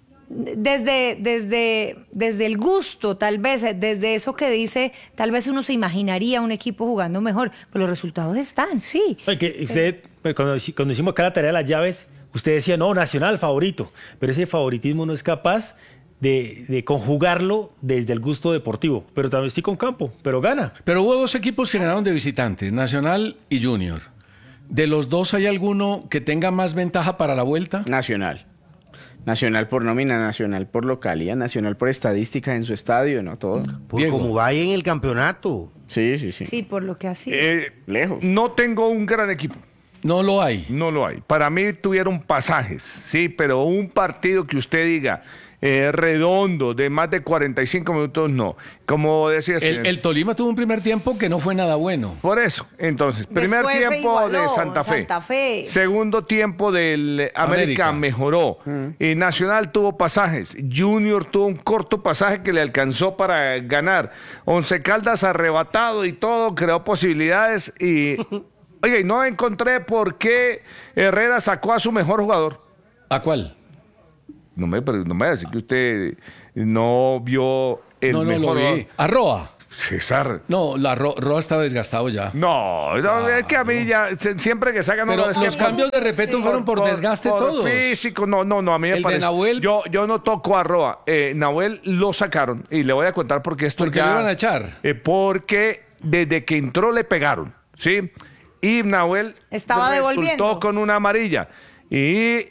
Desde el gusto, tal vez, desde eso que dice, tal vez uno se imaginaría un equipo jugando mejor, pero los resultados están, sí. Porque usted, cuando hicimos acá la tarea de las llaves, usted decía, no, Nacional favorito, pero ese favoritismo no es capaz de conjugarlo desde el gusto deportivo. Pero también estoy con Campo, pero gana. Pero hubo dos equipos que ganaron de visitantes, Nacional y Junior. ¿De los dos hay alguno que tenga más ventaja para la vuelta? Nacional. Nacional por nómina, Nacional por localidad, Nacional por estadística en su estadio, ¿no? Todo. Por Diego. como va en el campeonato. Sí. Sí, por lo que así. Lejos. No tengo un gran equipo. No lo hay. No lo hay. Para mí tuvieron pasajes, sí, pero un partido que usted diga, redondo, de más de 45 minutos, no. Como decías, el Tolima tuvo un primer tiempo que no fue nada bueno. Por eso, entonces, primer Después se tiempo igualó, de Santa Fe. Segundo tiempo del América mejoró. Nacional tuvo pasajes. Junior tuvo un corto pasaje que le alcanzó para ganar. Once Caldas arrebatado y todo, creó posibilidades y... Oiga, y no encontré por qué Herrera sacó a su mejor jugador. ¿A cuál? No me va a decir que usted no vio el mejor jugador. ¿A Roa? César. No, Roa está desgastado ya. No, es que a mí ya, siempre que sacan... Pero los cambios de respeto fueron por desgaste todos. Físico, no, a mí me el parece... de Nahuel... Yo no toco a Roa. Nahuel lo sacaron, y le voy a contar por qué esto ¿Por qué lo iban a echar? Porque desde que entró le pegaron, ¿sí? Y Nahuel estaba devolviendo con una amarilla. Y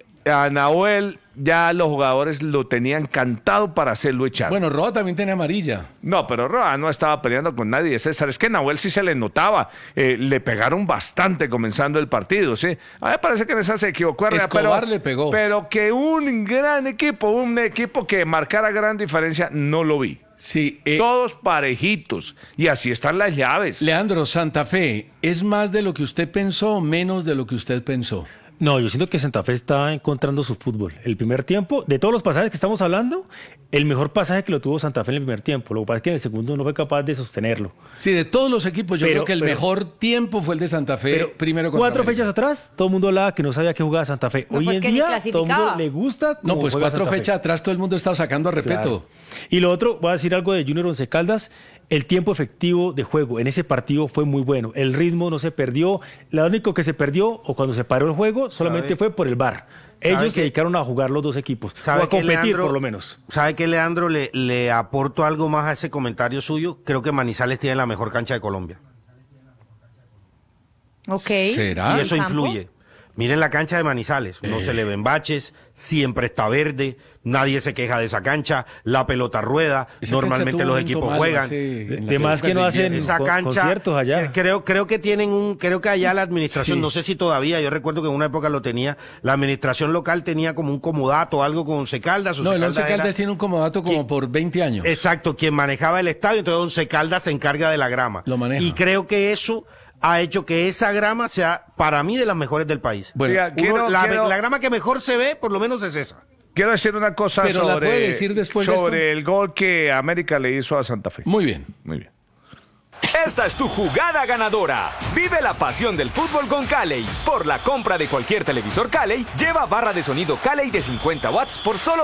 a Nahuel ya los jugadores lo tenían cantado para hacerlo echar. Bueno, Roa también tenía amarilla. No, pero Roa no estaba peleando con nadie, César. Es que Nahuel sí se le notaba. Le pegaron bastante comenzando el partido, ¿sí? A mí me parece que en esa se equivocó. Escobar le pegó. Pero que un gran equipo, un equipo que marcara gran diferencia, no lo vi. Sí, todos parejitos, y así están las llaves. Leandro, Santa Fe, ¿es más de lo que usted pensó o menos de lo que usted pensó? No, yo siento que Santa Fe está encontrando su fútbol. El primer tiempo, de todos los pasajes que estamos hablando, el mejor pasaje que lo tuvo Santa Fe en el primer tiempo. Lo que pasa es que en el segundo no fue capaz de sostenerlo. Sí, de todos los equipos, yo creo que el mejor tiempo fue el de Santa Fe. Primero contra 4 fechas atrás, todo el mundo hablaba que no sabía qué jugaba Santa Fe. Hoy en día, todo el mundo le gusta. No, pues 4 fechas atrás todo el mundo estaba sacando a Repeto. Claro. Y lo otro, voy a decir algo de Junior Once Caldas. El tiempo efectivo de juego en ese partido fue muy bueno. El ritmo no se perdió. Lo único que se perdió, o cuando se paró el juego, solamente fue por el VAR. Ellos se dedicaron a jugar los dos equipos, o a competir, Leandro, por lo menos. ¿Sabe qué, Leandro? Le aporto algo más a ese comentario suyo. Creo que Manizales tiene la mejor cancha de Colombia. Ok. ¿Será? Y eso influye. Miren la cancha de Manizales, no se le ven baches, siempre está verde, nadie se queja de esa cancha, la pelota rueda, normalmente los equipos juegan. De más que no hacen esa cancha, conciertos allá. Creo que allá la administración, no sé si todavía, yo recuerdo que en una época lo tenía, la administración local tenía como un comodato, algo con Once Caldas. No, el Once Caldas tiene un comodato como por 20 años. Exacto, quien manejaba el estadio, entonces Once Caldas se encarga de la grama. Lo maneja. Y creo que eso ha hecho que esa grama sea, para mí, de las mejores del país. Bueno, la grama que mejor se ve, por lo menos, es esa. Quiero decir una cosa sobre el gol que América le hizo a Santa Fe. Muy bien. Muy bien. Esta es tu jugada ganadora. Vive la pasión del fútbol con Calley. Por la compra de cualquier televisor Calley, lleva barra de sonido Calley de 50 watts por solo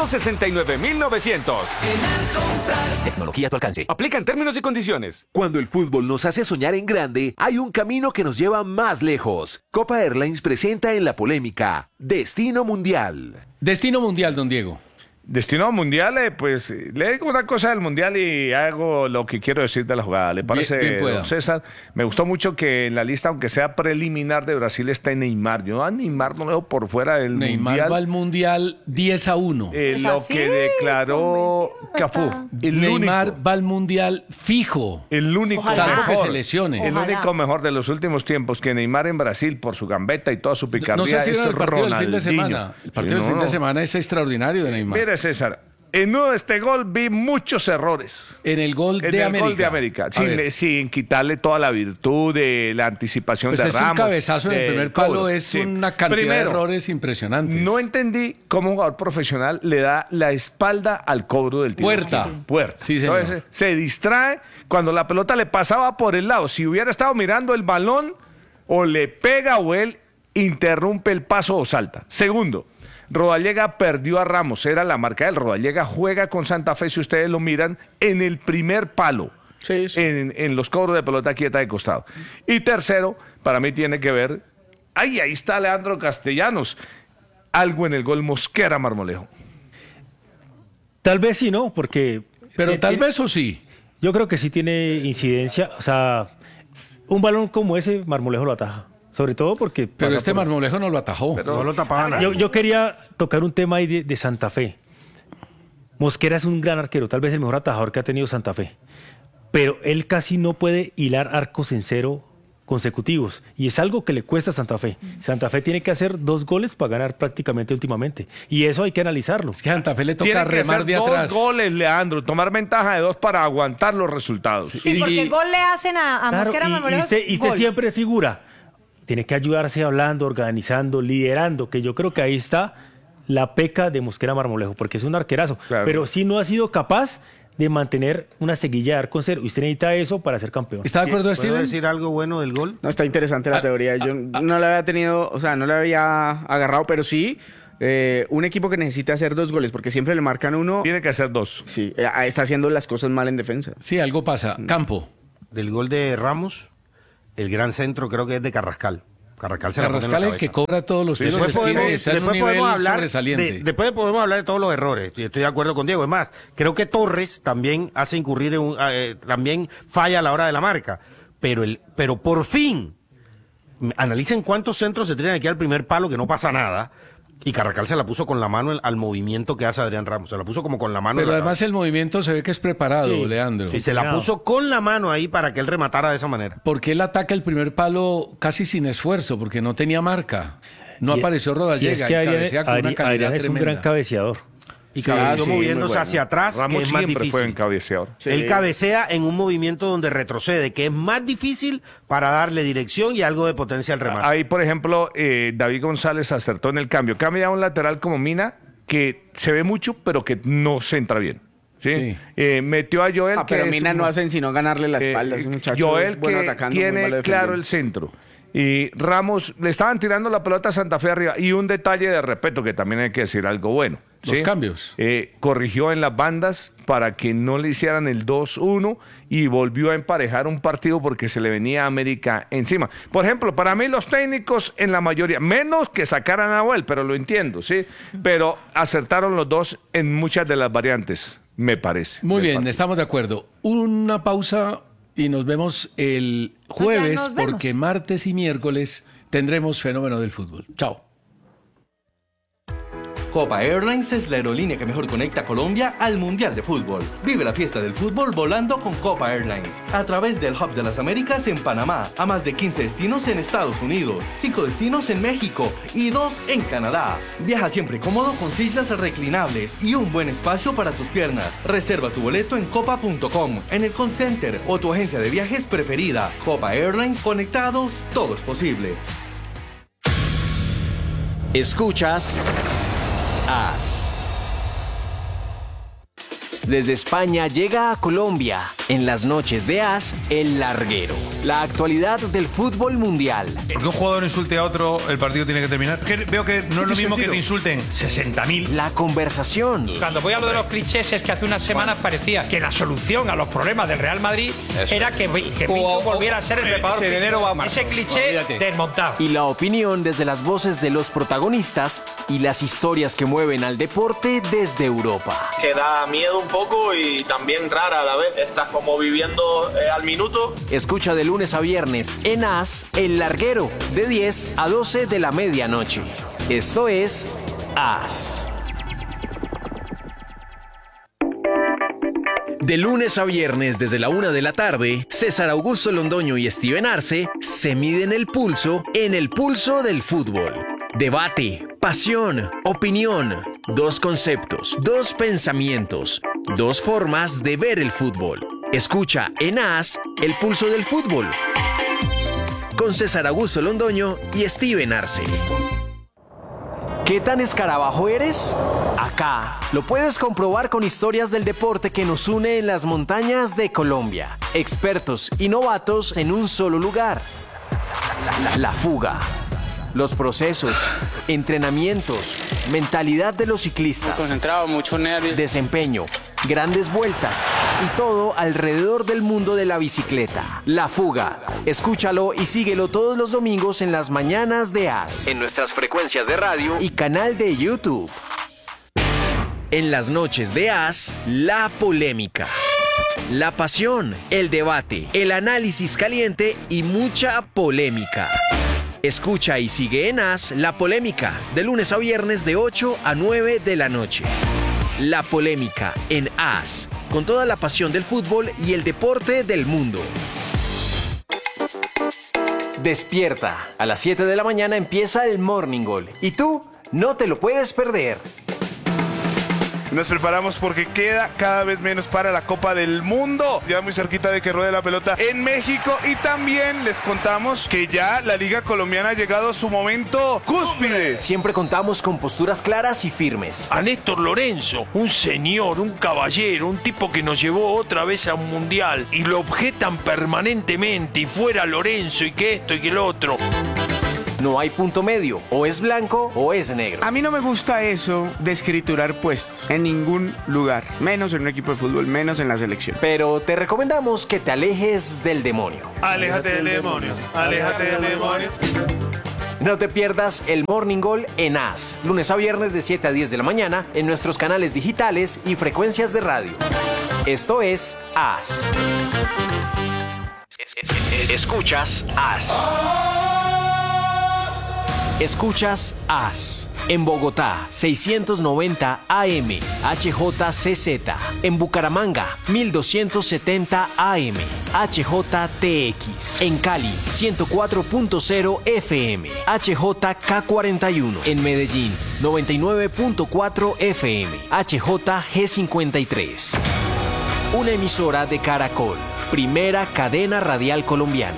169,900. Tecnología a tu alcance. Aplican términos y condiciones. Cuando el fútbol nos hace soñar en grande, hay un camino que nos lleva más lejos. Copa Airlines presenta en la polémica Destino Mundial. Destino Mundial, don Diego. Destino Mundial, pues le digo una cosa del Mundial y hago lo que quiero decir de la jugada. ¿Le parece, bien don César? Me gustó mucho que en la lista, aunque sea preliminar de Brasil, está Neymar. Yo a Neymar no lo veo por fuera del Mundial. Neymar va al Mundial 10-1. Lo que declaró Cafú. Neymar va al Mundial fijo. El único salvo que se lesione. El único mejor de los últimos tiempos que Neymar en Brasil, por su gambeta y toda su picardía, no sé si es el partido del fin de Ronaldinho. semana. El partido del fin de semana es extraordinario de Neymar. Mire, César, en uno de este gol vi muchos errores. En el gol de América. Gol de América, sin quitarle toda la virtud de la anticipación pues de es Ramos. Un cabezazo en el primer palo, es una cantidad de errores impresionantes. No entendí cómo un jugador profesional le da la espalda al cobro del tiro. Puerta. Sí, señor. Entonces se distrae cuando la pelota le pasaba por el lado. Si hubiera estado mirando el balón, o le pega o él interrumpe el paso o salta. Segundo, Rodallega perdió a Ramos, era la marca del Rodallega, juega con Santa Fe, si ustedes lo miran, en el primer palo, en los cobros de pelota quieta de costado. Y tercero, para mí tiene que ver, ahí está Leandro Castellanos, algo en el gol Mosquera Marmolejo. Tal vez sí, ¿no? Porque... Pero tal vez o sí. Yo creo que sí tiene incidencia, o sea, un balón como ese, Marmolejo lo ataja. Sobre todo porque... Pero este Marmolejo no lo atajó. No lo tapaba nada. Yo quería tocar un tema ahí de Santa Fe. Mosquera es un gran arquero, tal vez el mejor atajador que ha tenido Santa Fe. Pero él casi no puede hilar arcos en cero consecutivos, y es algo que le cuesta a Santa Fe. Santa Fe tiene que hacer 2 goles para ganar prácticamente últimamente, y eso hay que analizarlo. Es que a Santa Fe le toca Tiene que remar hacer de 2 atrás. goles, Leandro, tomar ventaja de 2 para aguantar los resultados. Sí, porque gol le hacen a Claro, Mosquera Marmolejo. y usted siempre figura, tiene que ayudarse hablando, organizando, liderando, que yo creo que ahí está la peca de Mosquera Marmolejo, porque es un arquerazo, Claro. pero sí no ha sido capaz de mantener una seguilla de arco en cero. Usted necesita eso para ser campeón. ¿Está de acuerdo, ¿Puedo Steven? decir algo bueno del gol? No, está interesante la teoría. Yo no la había tenido, o sea, no la había agarrado, pero sí, un equipo que necesita hacer 2 goles, porque siempre le marcan 1. Tiene que hacer 2. Sí, está haciendo las cosas mal en defensa. Sí, algo pasa. Campo. Del gol de Ramos, el gran centro creo que es de Carrascal. Carrascal se la pone en la Carrascal es el cabeza. que cobra todos los tiros de Después esquina y podemos, está en un después nivel podemos hablar sobresaliente. después podemos hablar de todos los errores. Y estoy de acuerdo con Diego. Es más, creo que Torres también hace incurrir también falla a la hora de la marca. Pero por fin, analicen cuántos centros se tiran aquí al primer palo que no pasa nada. Y Carrascal se la puso con la mano al movimiento que hace Adrián Ramos. Se la puso como con la mano. Pero en la además el movimiento se ve que es preparado, Sí. Leandro. Sí, se la puso con la mano ahí para que él rematara de esa manera. Porque él ataca el primer palo casi sin esfuerzo, porque no tenía marca. No Y- apareció y Rodallega. es que y Adrián, cabecea con una calidad Adrián es un tremenda. gran cabeceador. Y Sí, cabeceó sí, moviéndose muy bueno. hacia atrás, Ramos que es más siempre difícil. fue en cabeceador. Sí. Él cabecea en un movimiento donde retrocede, que es más difícil para darle dirección y algo de potencia al remate. Ahí, por ejemplo, David González acertó en el cambio. Cambia a un lateral como Mina, que se ve mucho, pero que no centra bien. ¿sí? Metió a Joel, que pero es Mina un- no hacen sino ganarle la espalda. Ese muchacho Joel, es bueno que atacando, muy malo tiene defendiendo. claro el centro. Y Ramos, le estaban tirando la pelota a Santa Fe arriba. Y un detalle de respeto, que también hay que decir algo bueno. Los cambios. Corrigió en las bandas para que no le hicieran el 2-1 y volvió a emparejar un partido porque se le venía a América encima. Por ejemplo, para mí los técnicos en la mayoría, menos que sacaran a Nahuel, pero lo entiendo, ¿sí? Pero acertaron los dos en muchas de las variantes, me parece. Muy bien, partido. estamos de acuerdo. Una pausa y nos vemos el jueves, nos vemos. porque martes y miércoles tendremos Fenómeno del Fútbol. Chao. Copa Airlines es la aerolínea que mejor conecta a Colombia al Mundial de Fútbol. Vive la fiesta del fútbol volando con Copa Airlines. A través del Hub de las Américas en Panamá, a más de 15 destinos en Estados Unidos, 5 destinos en México y 2 en Canadá. Viaja siempre cómodo con sillas reclinables y un buen espacio para tus piernas. Reserva tu boleto en copa.com, en el call center o tu agencia de viajes preferida. Copa Airlines, conectados, todo es posible. Escuchas As. Desde España llega a Colombia, en las noches de As, El Larguero. La actualidad del fútbol mundial. Porque un jugador insulte a otro, el partido tiene que terminar. Que veo que no es lo mismo que te insulten 60.000. La conversación. Cuando voy a lo de los clichés, es que hace unas semanas parecía que la solución a los problemas del Real Madrid era que Pinto volviera a ser el preparador físico. Ese cliché desmontado. Y la opinión desde las voces de los protagonistas y las historias que mueven al deporte desde Europa. Que da miedo un poco y también rara a la vez. Estás como viviendo al minuto. Escucha de lunes a viernes en As, El Larguero, de 10 a 12 de la medianoche. Esto es As. De lunes a viernes desde la 1 de la tarde, César Augusto Londoño y Steven Arce se miden el pulso en el pulso del fútbol. Debate, pasión, opinión, 2 conceptos, 2 pensamientos, 2 formas de ver el fútbol. Escucha en As el pulso del fútbol con César Augusto Londoño y Steven Arce. ¿Qué tan escarabajo eres? Acá lo puedes comprobar con historias del deporte que nos une en las montañas de Colombia. Expertos y novatos en un solo lugar. La fuga. Los procesos, entrenamientos, mentalidad de los ciclistas. Muy concentrado, mucho nervio. Desempeño, grandes vueltas y todo alrededor del mundo de la bicicleta. La fuga. Escúchalo y síguelo todos los domingos en las mañanas de As. En nuestras frecuencias de radio y canal de YouTube. En las noches de As, la polémica. La pasión, el debate, el análisis caliente y mucha polémica. Escucha y sigue en As La Polémica, de lunes a viernes de 8 a 9 de la noche. La Polémica en As, con toda la pasión del fútbol y el deporte del mundo. Despierta. A las 7 de la mañana empieza el Morning Goal. Y tú no te lo puedes perder. Nos preparamos porque queda cada vez menos para la Copa del Mundo. Ya muy cerquita de que ruede la pelota en México. Y también les contamos que ya la Liga Colombiana ha llegado a su momento cúspide. Siempre contamos con posturas claras y firmes. A Néstor Lorenzo, un señor, un caballero, un tipo que nos llevó otra vez a un mundial. Y lo objetan permanentemente. Y fuera Lorenzo y que esto y que lo otro. No hay punto medio, o es blanco o es negro. A mí no me gusta eso de escriturar puestos en ningún lugar, menos en un equipo de fútbol, menos en la selección. Pero te recomendamos que te alejes del demonio. Aléjate del demonio, aléjate del demonio. No te pierdas el Morning Goal en AS, lunes a viernes de 7 a 10 de la mañana en nuestros canales digitales y frecuencias de radio. Esto es AS. Escuchas AS. Escuchas AS. En Bogotá, 690 AM, HJCZ. En Bucaramanga, 1270 AM, HJTX. En Cali, 104.0 FM, HJK41. En Medellín, 99.4 FM, HJG53. Una emisora de Caracol, primera cadena radial colombiana.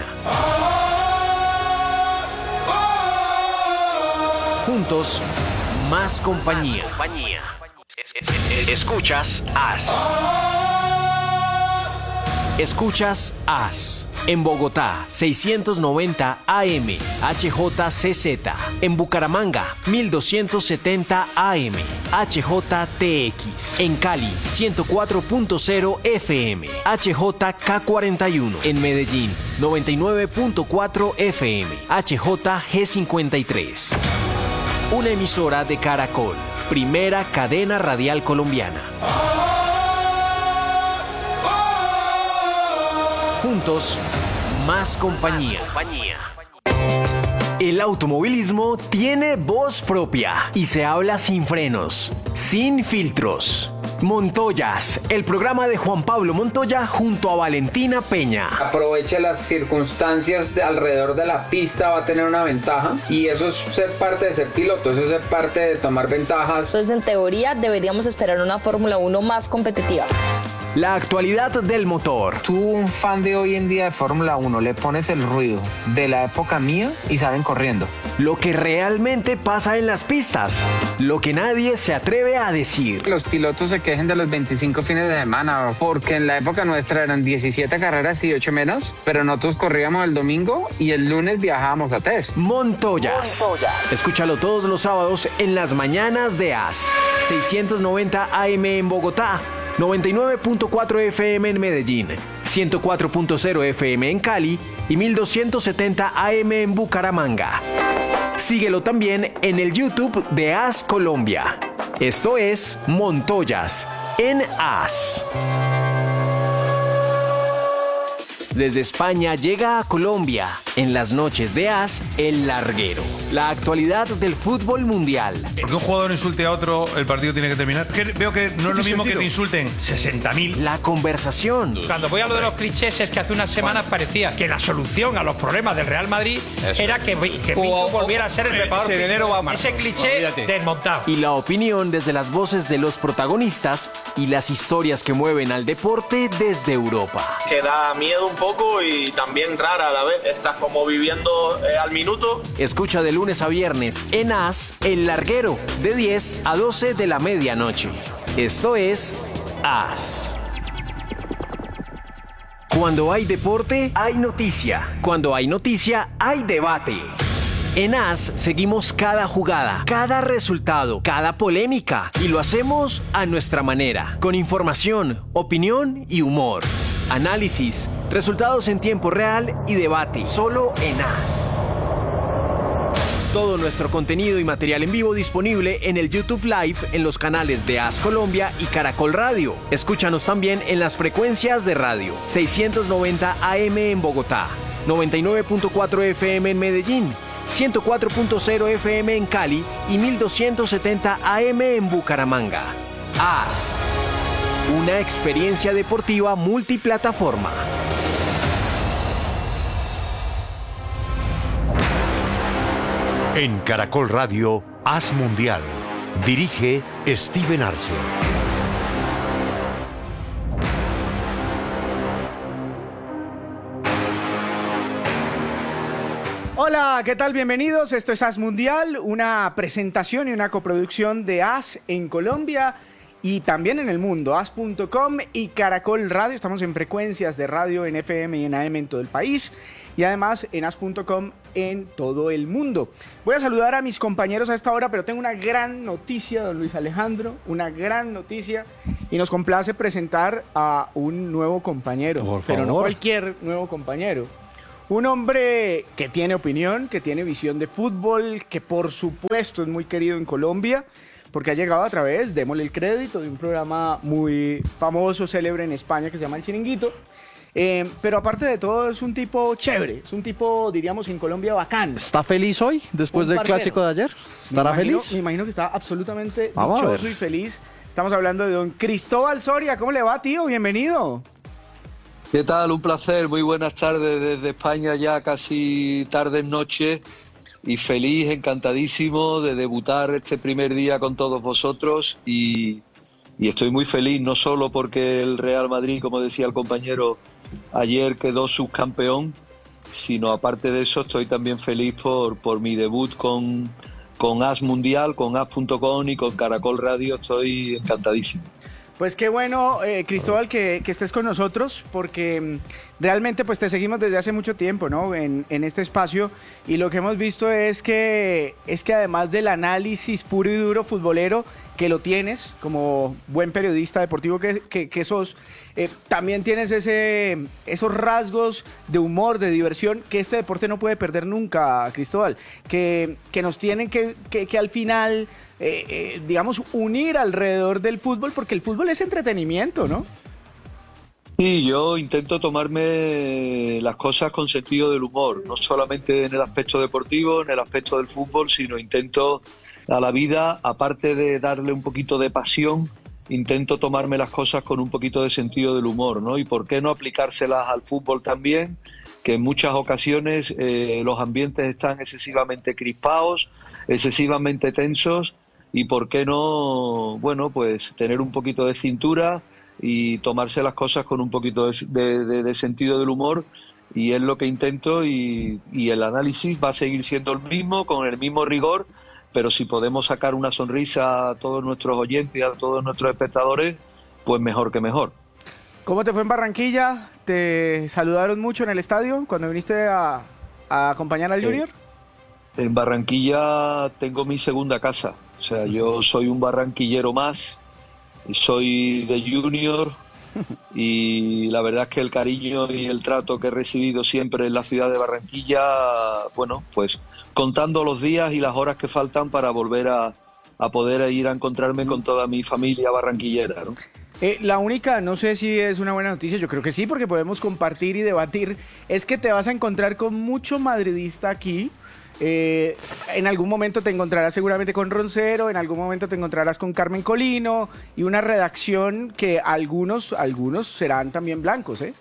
Juntos, más compañía. Escuchas AS. Escuchas AS. En Bogotá, 690 AM, HJCZ. En Bucaramanga, 1270 AM, HJTX. En Cali, 104.0 FM, HJK41. En Medellín, 99.4 FM, HJG53. Una emisora de Caracol, primera cadena radial colombiana. Juntos, más compañía. El automovilismo tiene voz propia y se habla sin frenos, sin filtros. Montoyas, el programa de Juan Pablo Montoya junto a Valentina Peña. Aproveche las circunstancias alrededor de la pista, va a tener una ventaja y eso es ser parte de ser piloto, eso es ser parte de tomar ventajas. Entonces, en teoría, deberíamos esperar una Fórmula 1 más competitiva. La actualidad del motor. Tú, un fan de hoy en día de Fórmula 1, le pones el ruido de la época mía y salen corriendo. Lo que realmente pasa en las pistas, lo que nadie se atreve a decir. Los pilotos se quejen de los 25 fines de semana, porque en la época nuestra eran 17 carreras y 8 menos, pero nosotros corríamos el domingo y el lunes viajábamos a test. Montoyas. Escúchalo todos los sábados en las mañanas de AS. 690 AM en Bogotá, 99.4 FM en Medellín, 104.0 FM en Cali y 1270 AM en Bucaramanga. Síguelo también en el YouTube de AS Colombia. Esto es Montoyas en AS. Desde España llega a Colombia, en las noches de AS, El Larguero. La actualidad del fútbol mundial. Porque un jugador insulte a otro, el partido tiene que terminar. Veo que no es lo mismo que te insulten 60.000. La conversación. Cuando voy a lo de los clichés es que hace unas semanas parecía que la solución a los problemas del Real Madrid era que Pinto volviera a ser el preparador. Ese cliché desmontado. Y la opinión desde las voces de los protagonistas y las historias que mueven al deporte desde Europa. Que da miedo un poco y también rara a la vez. Estás como viviendo al minuto. Escucha de lunes a viernes en AS, El Larguero, de 10 a 12 de la medianoche. Esto es AS. Cuando hay deporte, hay noticia. Cuando hay noticia, hay debate. En AS seguimos cada jugada, cada resultado, cada polémica y lo hacemos a nuestra manera, con información, opinión y humor. Análisis, resultados en tiempo real y debate, solo en AS. Todo nuestro contenido y material en vivo disponible en el YouTube Live en los canales de AS Colombia y Caracol Radio. Escúchanos también en las frecuencias de radio, 690 AM en Bogotá, 99.4 FM en Medellín, 104.0 FM en Cali y 1270 AM en Bucaramanga. AS. Una experiencia deportiva multiplataforma. En Caracol Radio, As Mundial. Dirige Steven Arce. Hola, ¿qué tal? Bienvenidos. Esto es As Mundial, una presentación y una coproducción de As en Colombia y también en el mundo. As.com y Caracol Radio. Estamos en frecuencias de radio en FM y en AM en todo el país y además en As.com en todo el mundo. Voy a saludar a mis compañeros a esta hora, pero tengo una gran noticia, don Luis Alejandro, una gran noticia, y nos complace presentar a un nuevo compañero, pero no cualquier nuevo compañero. Un hombre que tiene opinión, que tiene visión de fútbol, que por supuesto es muy querido en Colombia, porque ha llegado a través, démosle el crédito, de un programa muy famoso, célebre en España, que se llama El Chiringuito. Pero aparte de todo, es un tipo chévere, es un tipo, diríamos, en Colombia bacán. ¿Está feliz hoy, después del clásico de ayer? ¿Estará feliz? Me imagino que está absolutamente dichoso y feliz. Estamos hablando de don Cristóbal Soria. ¿Cómo le va, tío? Bienvenido. ¿Qué tal? Un placer, muy buenas tardes desde España, ya casi tarde-noche, y feliz, encantadísimo de debutar este primer día con todos vosotros, y estoy muy feliz, no solo porque el Real Madrid, como decía el compañero, ayer quedó subcampeón, sino aparte de eso estoy también feliz por mi debut con As Mundial, con As.com y con Caracol Radio. Estoy encantadísimo. Pues qué bueno, Cristóbal, que estés con nosotros, porque realmente pues te seguimos desde hace mucho tiempo, ¿no? En este espacio, y lo que hemos visto es que además del análisis puro y duro futbolero, que lo tienes como buen periodista deportivo que sos, también tienes esos rasgos de humor, de diversión, que este deporte no puede perder nunca, Cristóbal, que nos tienen que al final... digamos, unir alrededor del fútbol, porque el fútbol es entretenimiento, ¿no? Sí, yo intento tomarme las cosas con sentido del humor, no solamente en el aspecto deportivo, en el aspecto del fútbol, sino intento a la vida, aparte de darle un poquito de pasión, intento tomarme las cosas con un poquito de sentido del humor, ¿no? Y por qué no aplicárselas al fútbol también, que en muchas ocasiones los ambientes están excesivamente crispados, excesivamente tensos, y por qué no, bueno, pues tener un poquito de cintura y tomarse las cosas con un poquito de sentido del humor, y es lo que intento, y el análisis va a seguir siendo el mismo, con el mismo rigor, pero si podemos sacar una sonrisa a todos nuestros oyentes y a todos nuestros espectadores, pues mejor que mejor. ¿Cómo te fue en Barranquilla? ¿Te saludaron mucho en el estadio cuando viniste a acompañar al Junior? En Barranquilla tengo mi segunda casa, o sea, yo soy un barranquillero más, soy de Junior, y la verdad es que el cariño y el trato que he recibido siempre en la ciudad de Barranquilla, bueno, pues contando los días y las horas que faltan para volver a poder ir a encontrarme con toda mi familia barranquillera, ¿no? La única, no sé si es una buena noticia, yo creo que sí, porque podemos compartir y debatir, es que te vas a encontrar con mucho madridista aquí. En algún momento te encontrarás seguramente con Roncero, en algún momento te encontrarás con Carmen Colino, y una redacción que algunos serán también blancos, ¿eh?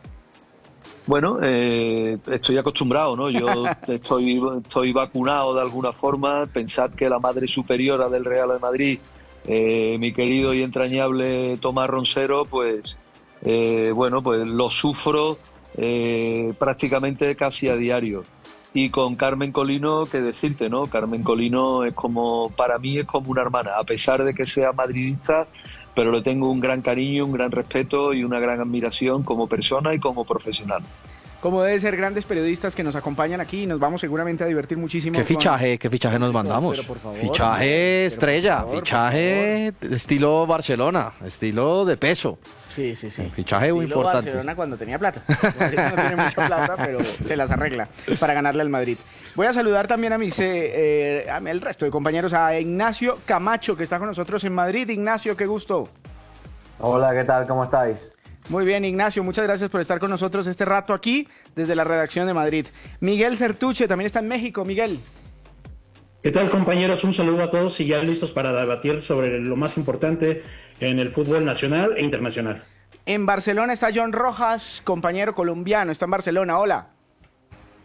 Bueno, estoy acostumbrado, ¿no? Yo estoy vacunado de alguna forma. Pensad que la madre superiora del Real de Madrid, mi querido y entrañable Tomás Roncero, pues bueno, pues lo sufro prácticamente casi a diario. Y con Carmen Colino, qué decirte, ¿no? Carmen Colino es como, para mí es como una hermana, a pesar de que sea madridista, pero le tengo un gran cariño, un gran respeto y una gran admiración como persona y como profesional. Como debe ser, grandes periodistas que nos acompañan aquí, y nos vamos seguramente a divertir muchísimo. ¿Qué fichaje nos mandamos? Pero por favor, fichaje estrella, fichaje estilo Barcelona, estilo de peso. Sí. Fichaje muy importante. Barcelona cuando tenía plata. Ahorita no tiene mucha plata, pero se las arregla para ganarle al Madrid. Voy a saludar también a el resto de compañeros, a Ignacio Camacho, que está con nosotros en Madrid. Ignacio, qué gusto. Hola, ¿qué tal? ¿Cómo estáis? Muy bien, Ignacio, muchas gracias por estar con nosotros este rato aquí desde la redacción de Madrid. Miguel Certuche también está en México. Miguel. ¿Qué tal, compañeros? Un saludo a todos y ya listos para debatir sobre lo más importante en el fútbol nacional e internacional. En Barcelona está John Rojas, compañero colombiano, está en Barcelona. Hola.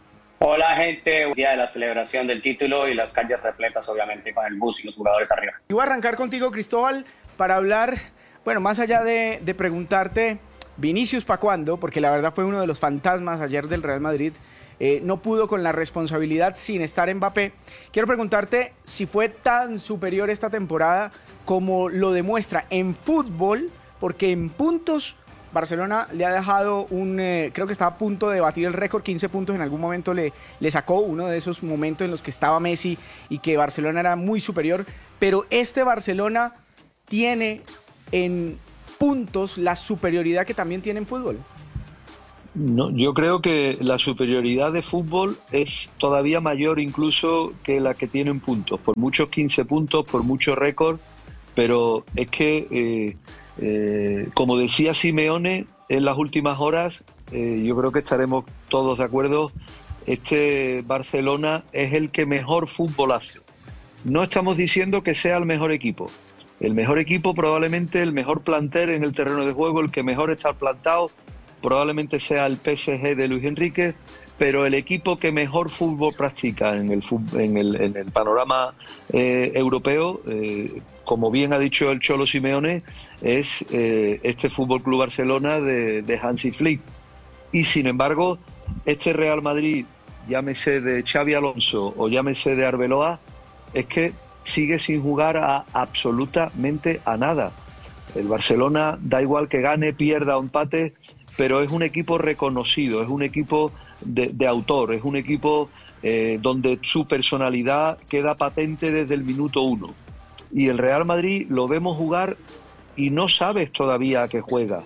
Hola gente, día de la celebración del título y las calles repletas obviamente con el bus y los jugadores arriba. Iba a arrancar contigo, Cristóbal, para hablar, bueno, más allá de preguntarte, Vinicius, ¿pa' cuándo? Porque la verdad fue uno de los fantasmas ayer del Real Madrid. No pudo con la responsabilidad sin estar Mbappé. Quiero preguntarte si fue tan superior esta temporada como lo demuestra en fútbol, porque en puntos Barcelona le ha dejado creo que estaba a punto de batir el récord, 15 puntos en algún momento le sacó, uno de esos momentos en los que estaba Messi y que Barcelona era muy superior, pero este Barcelona tiene en puntos la superioridad que también tiene en fútbol. No, yo creo que la superioridad de fútbol es todavía mayor incluso que la que tiene en puntos, por muchos 15 puntos, por muchos récords, pero es que, como decía Simeone en las últimas horas, yo creo que estaremos todos de acuerdo, este Barcelona es el que mejor fútbol hace. No estamos diciendo que sea el mejor equipo. El mejor equipo, probablemente el mejor plantel en el terreno de juego, el que mejor está plantado, probablemente sea el PSG de Luis Enrique, pero el equipo que mejor fútbol practica en el panorama europeo, como bien ha dicho el Cholo Simeone, es este Fútbol Club Barcelona de Hansi Flick. Y sin embargo, este Real Madrid, llámese de Xavi Alonso o llámese de Arbeloa, es que sigue sin jugar a absolutamente a nada. El Barcelona da igual que gane, pierda o empate, pero es un equipo reconocido, es un equipo de autor, es un equipo donde su personalidad queda patente desde el minuto 1. Y el Real Madrid lo vemos jugar y no sabes todavía a qué juega.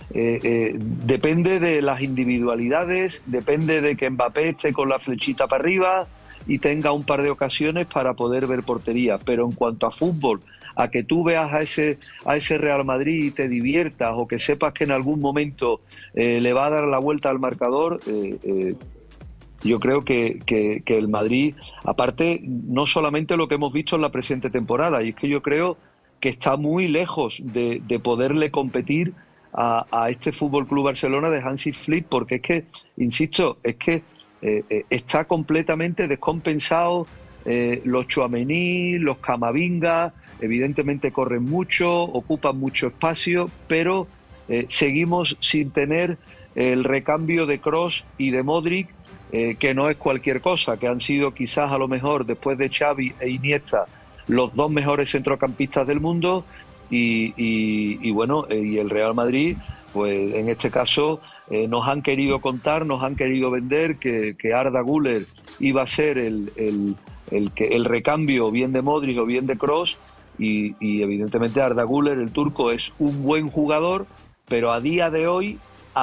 Depende de las individualidades, depende de que Mbappé esté con la flechita para arriba y tenga un par de ocasiones para poder ver portería. Pero en cuanto a fútbol, a que tú veas a ese Real Madrid y te diviertas o que sepas que en algún momento le va a dar la vuelta al marcador, yo creo que el Madrid, aparte, no solamente lo que hemos visto en la presente temporada, y es que yo creo que está muy lejos de poderle competir a este Fútbol Club Barcelona de Hansi Flick, porque es que, insisto, es que está completamente descompensado. Los Tchouaméni, los Camavinga, evidentemente corren mucho, ocupan mucho espacio, pero seguimos sin tener el recambio de Kroos y de Modric, que no es cualquier cosa, que han sido quizás a lo mejor después de Xavi e Iniesta los dos mejores centrocampistas del mundo y bueno, y el Real Madrid, pues en este caso nos han querido contar, nos han querido vender que Arda Güler iba a ser el recambio bien de Modric o bien de Kroos y evidentemente Arda Güler, el turco, es un buen jugador, pero a día de hoy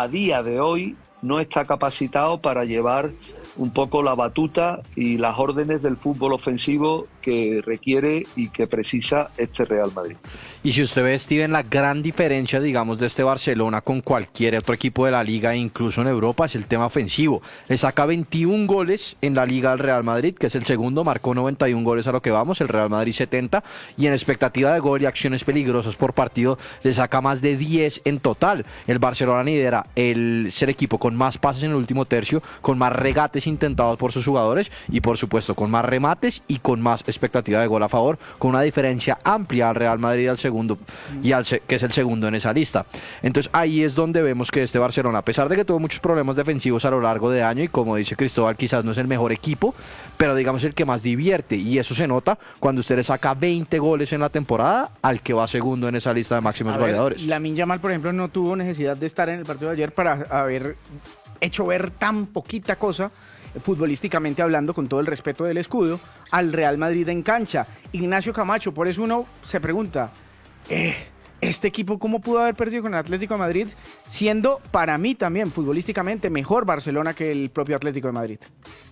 no está capacitado para llevar un poco la batuta y las órdenes del fútbol ofensivo que requiere y que precisa este Real Madrid. Y si usted ve, Steven, la gran diferencia, digamos, de este Barcelona con cualquier otro equipo de la Liga, incluso en Europa, es el tema ofensivo. Le saca 21 goles en la Liga al Real Madrid, que es el segundo, marcó 91 goles a lo que vamos, el Real Madrid 70, y en expectativa de gol y acciones peligrosas por partido, le saca más de 10 en total. El Barcelona lidera el ser equipo con más pases en el último tercio, con más regates intentados por sus jugadores y, por supuesto, con más remates y con más expectativa de gol a favor, con una diferencia amplia al Real Madrid al segundo y que es el segundo en esa lista. Entonces ahí es donde vemos que este Barcelona, a pesar de que tuvo muchos problemas defensivos a lo largo de año y como dice Cristóbal, quizás no es el mejor equipo, pero digamos el que más divierte, y eso se nota cuando usted le saca 20 goles en la temporada al que va segundo en esa lista de máximos goleadores. Lamine Yamal, por ejemplo, no tuvo necesidad de estar en el partido de ayer para haber hecho ver tan poquita cosa, futbolísticamente hablando, con todo el respeto del escudo, al Real Madrid en cancha. Ignacio Camacho, por eso uno se pregunta, este equipo cómo pudo haber perdido con el Atlético de Madrid, siendo para mí también futbolísticamente mejor Barcelona que el propio Atlético de Madrid.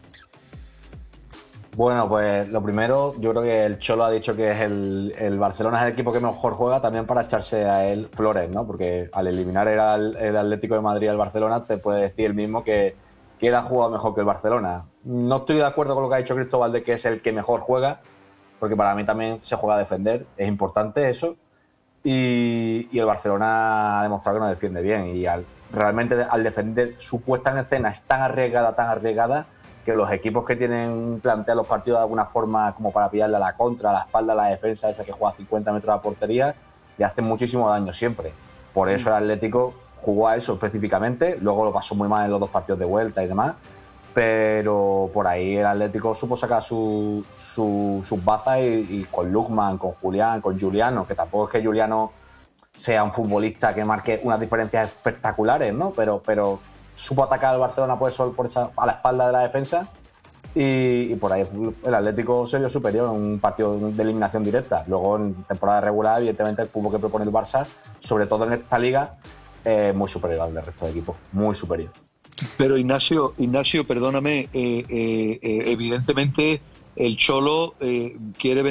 Bueno, pues lo primero, yo creo que el Cholo ha dicho que es el Barcelona es el equipo que mejor juega, también para echarse a él flores, ¿no? Porque al eliminar el Atlético de Madrid al Barcelona, te puede decir el mismo que él ha jugado mejor que el Barcelona. No estoy de acuerdo con lo que ha dicho Cristóbal de que es el que mejor juega, porque para mí también se juega a defender, es importante eso, y el Barcelona ha demostrado que no defiende bien, y realmente al defender su puesta en escena es tan arriesgada, que los equipos que plantean los partidos de alguna forma como para pillarle a la contra, a la espalda, a la defensa, esa que juega a 50 metros de la portería, le hacen muchísimo daño siempre. Por eso el Atlético jugó a eso específicamente, luego lo pasó muy mal en los 2 partidos de vuelta y demás, pero por ahí el Atlético supo sacar sus bazas y con Lukman, con Julián, con Giuliano, que tampoco es que Giuliano sea un futbolista que marque unas diferencias espectaculares, ¿no? Pero supo atacar al Barcelona a la espalda de la defensa y por ahí el Atlético se vio superior en un partido de eliminación directa. Luego en temporada regular, evidentemente, el fútbol que propone el Barça, sobre todo en esta liga, es muy superior al del resto de equipos, muy superior. Pero Ignacio, perdóname, evidentemente el Cholo quiere